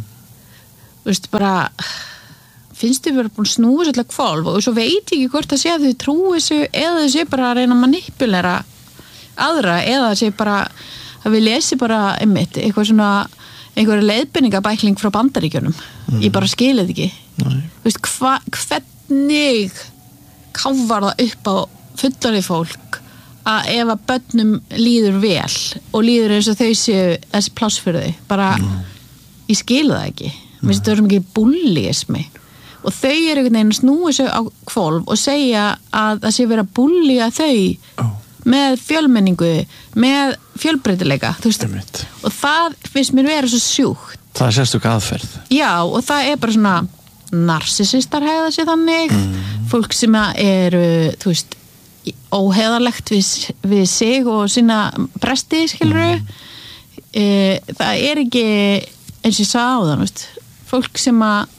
Þú veist, bara finnst þið verið búin að snúa svolítið hvolf og svo veit ég ekki hvort það sé að þau trúi þessu eða þau sé bara að reyna að manipulera aðra eða það sé bara að við lesi bara einmitt eitthvað svona einhverja leiðbeiningabækling frá Bandaríkjunum mm. ég bara skilið ekki þú veist, hva, hvernig káfar það upp á fullorðið fólk að ef að börnum líður vel og líður eins og þau séu þessi pláss fyrir þau bara, mm. ég skilið það ekki mér finnst það er mikið bullyismi og þau eru einhvern veginn að snúa sig á hvolf og segja að það sé verið að bullya þau oh. með fjölmenningu, með fjölbreytileika, þú veist, og það finnst mér vera svo sjúkt. Það er sérstök aðferð. Já, og það er bara svona narsisistar hegða sig þannig, mm. fólk sem eru, þú veist, óheðalegt við, við sig og sína presti, skilur mm. e, það er ekki eins og ég sagði á það, veist, fólk sem að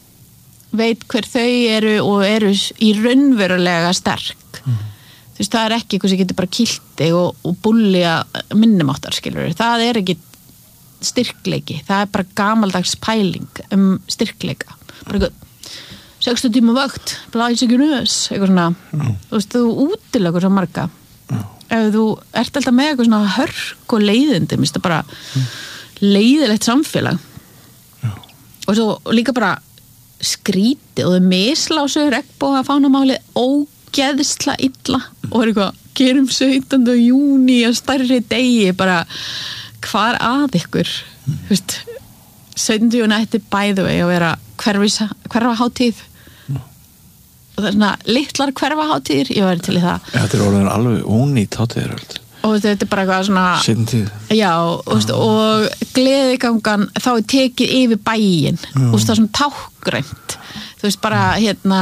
veit hver þau eru og eru í raunverulega sterk mm. þú veist, það er ekki eitthvað sem getur bara kilti og, og búlja minnumáttar, skilur það er ekki styrkleiki það er bara gamaldags pæling um styrkleika bara sextán tíma vakt, blæs ekki nös eitthvað svona, mm. þú veist, þú útilegur svo marga mm. ef þú ert alltaf með eitthvað svona hörk og leiðindi, minnst það bara mm. leiðilegt samfélag mm. og svo líka bara skrítið og þau mislásu regnboga fánamálið ógeðsla illa og er eitthvað, gerum sautjánda júní á stærri degi, bara hvar að ykkur mm. veist, sautjánda júní ætti by the way að vera hverfahátíð mm. og það er svona litlar hverfahátíðir, ég væri til í það ja, þetta er orðin alveg ónýtt hátíðir og þetta er bara eitthvað svona já, og, og gleðigangan þá er tekið yfir bæinn og það er svona tákgrænt þú veist bara hérna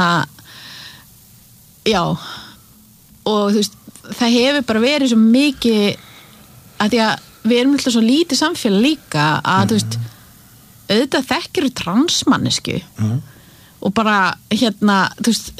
já og þú veist það hefur bara verið svo mikið að því að við erum alltaf svo lítið samfélag líka að mm. þú veist auðvitað þekkir transmannesku mm. og bara hérna þú veist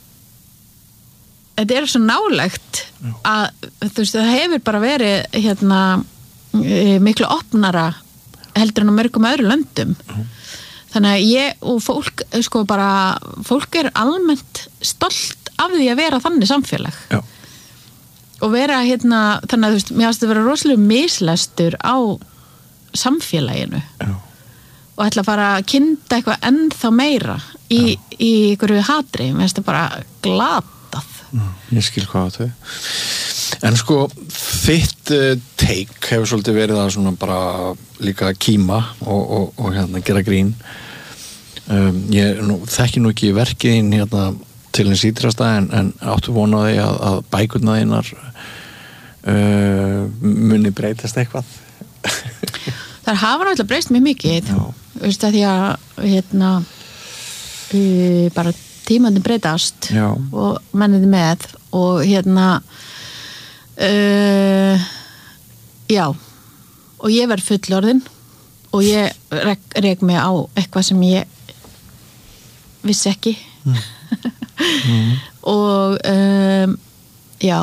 þetta er svo nálegt að þú veist, það hefur bara verið hérna miklu opnara heldur en á mörgum öðru löndum mm. þannig að ég og fólk sko bara, fólk er almennt stolt af því að vera þannig samfélag Já. og vera hérna, þannig að þú veist, mér finnst að vera rosalega mislestur á samfélaginu Já. og ætla að fara að kynda eitthvað ennþá meira í, í einhverju hatri, mér finnst það bara glatað ég skil hvað á þau en sko þitt uh, take hefur svolítið verið að svona bara líka kíma og, og, og hérna gera grín um, ég nú, þekki nú ekki verkiðin hérna til hins ítrasta en, en áttu vonaði að, að bækurna þínar uh, muni breytast eitthvað það hafa náttúrulega breyst mjög mikið þú veist að því að hérna uh, bara tímandi breytast Já. og menniði með og hérna uh, já og ég verð fullorðin og ég rek, rek mig á eitthvað sem ég vissi ekki mm. mm. og um, já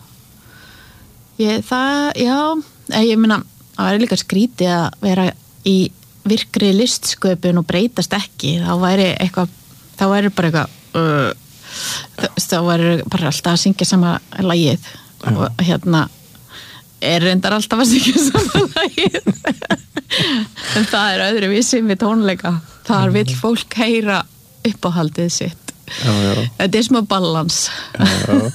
ég, það, já ég meina, það væri líka skrítið að vera í virkri listsköpun og breytast ekki, þá væri eitthvað þá væri bara eitthvað uh, þá væri bara alltaf að syngja sama lagið Já. og hérna er reyndar alltaf að syngja sama lagið en það er öðruvísi við tónleika þar vill fólk heyra uppáhaldið sitt Já, já. þetta er smá balans já,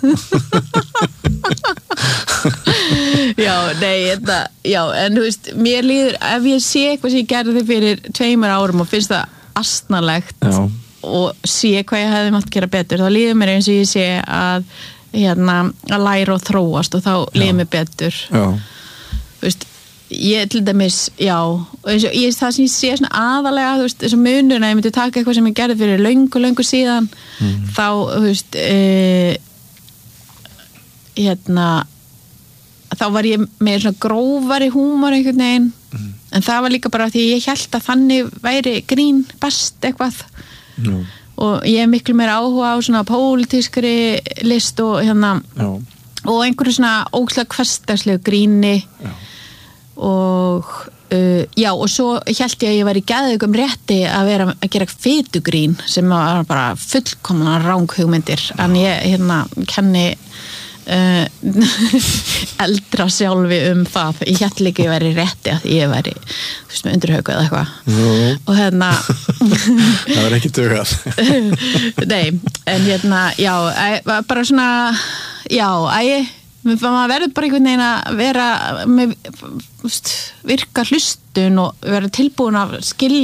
já. já, nei þetta, já, en þú veist mér líður, ef ég sé eitthvað sem ég gerði fyrir tveimur árum og finnst það astnalegt Já. og sé hvað ég hefði mátt gera betur þá líður mér eins og ég sé að hérna, að læra og þróast og þá líður mér betur Já. þú veist ég til dæmis, já eins og ég, það sem ég sé svona aðalega þú veist, þessum munur að ég myndi taka eitthvað sem ég gerði fyrir löngu, löngu síðan mm. þá, þú veist e, hérna þá var ég með svona grófari húmor einhvern veginn mm. en það var líka bara því ég hélt að þannig væri grín best eitthvað mm. og ég hef miklu meira áhuga á svona pólitískri list og hérna Já. og einhverju svona ógeðslega hversdagslegu gríni Já. og uh, já og svo hélt ég að ég var í geðveikum rétti að vera að gera fitugrín sem var bara fullkomna ranghugmyndir en ég hérna kenni uh, eldra sjálfi um það ég hélt líka ég væri rétti að ég væri þú veist með undirhauku eða eitthvað no. og hérna það var ekki dugað nei en hérna já bara svona já að maður verður bara einhvern veginn að vera með virka hlustun og vera tilbúin að skilja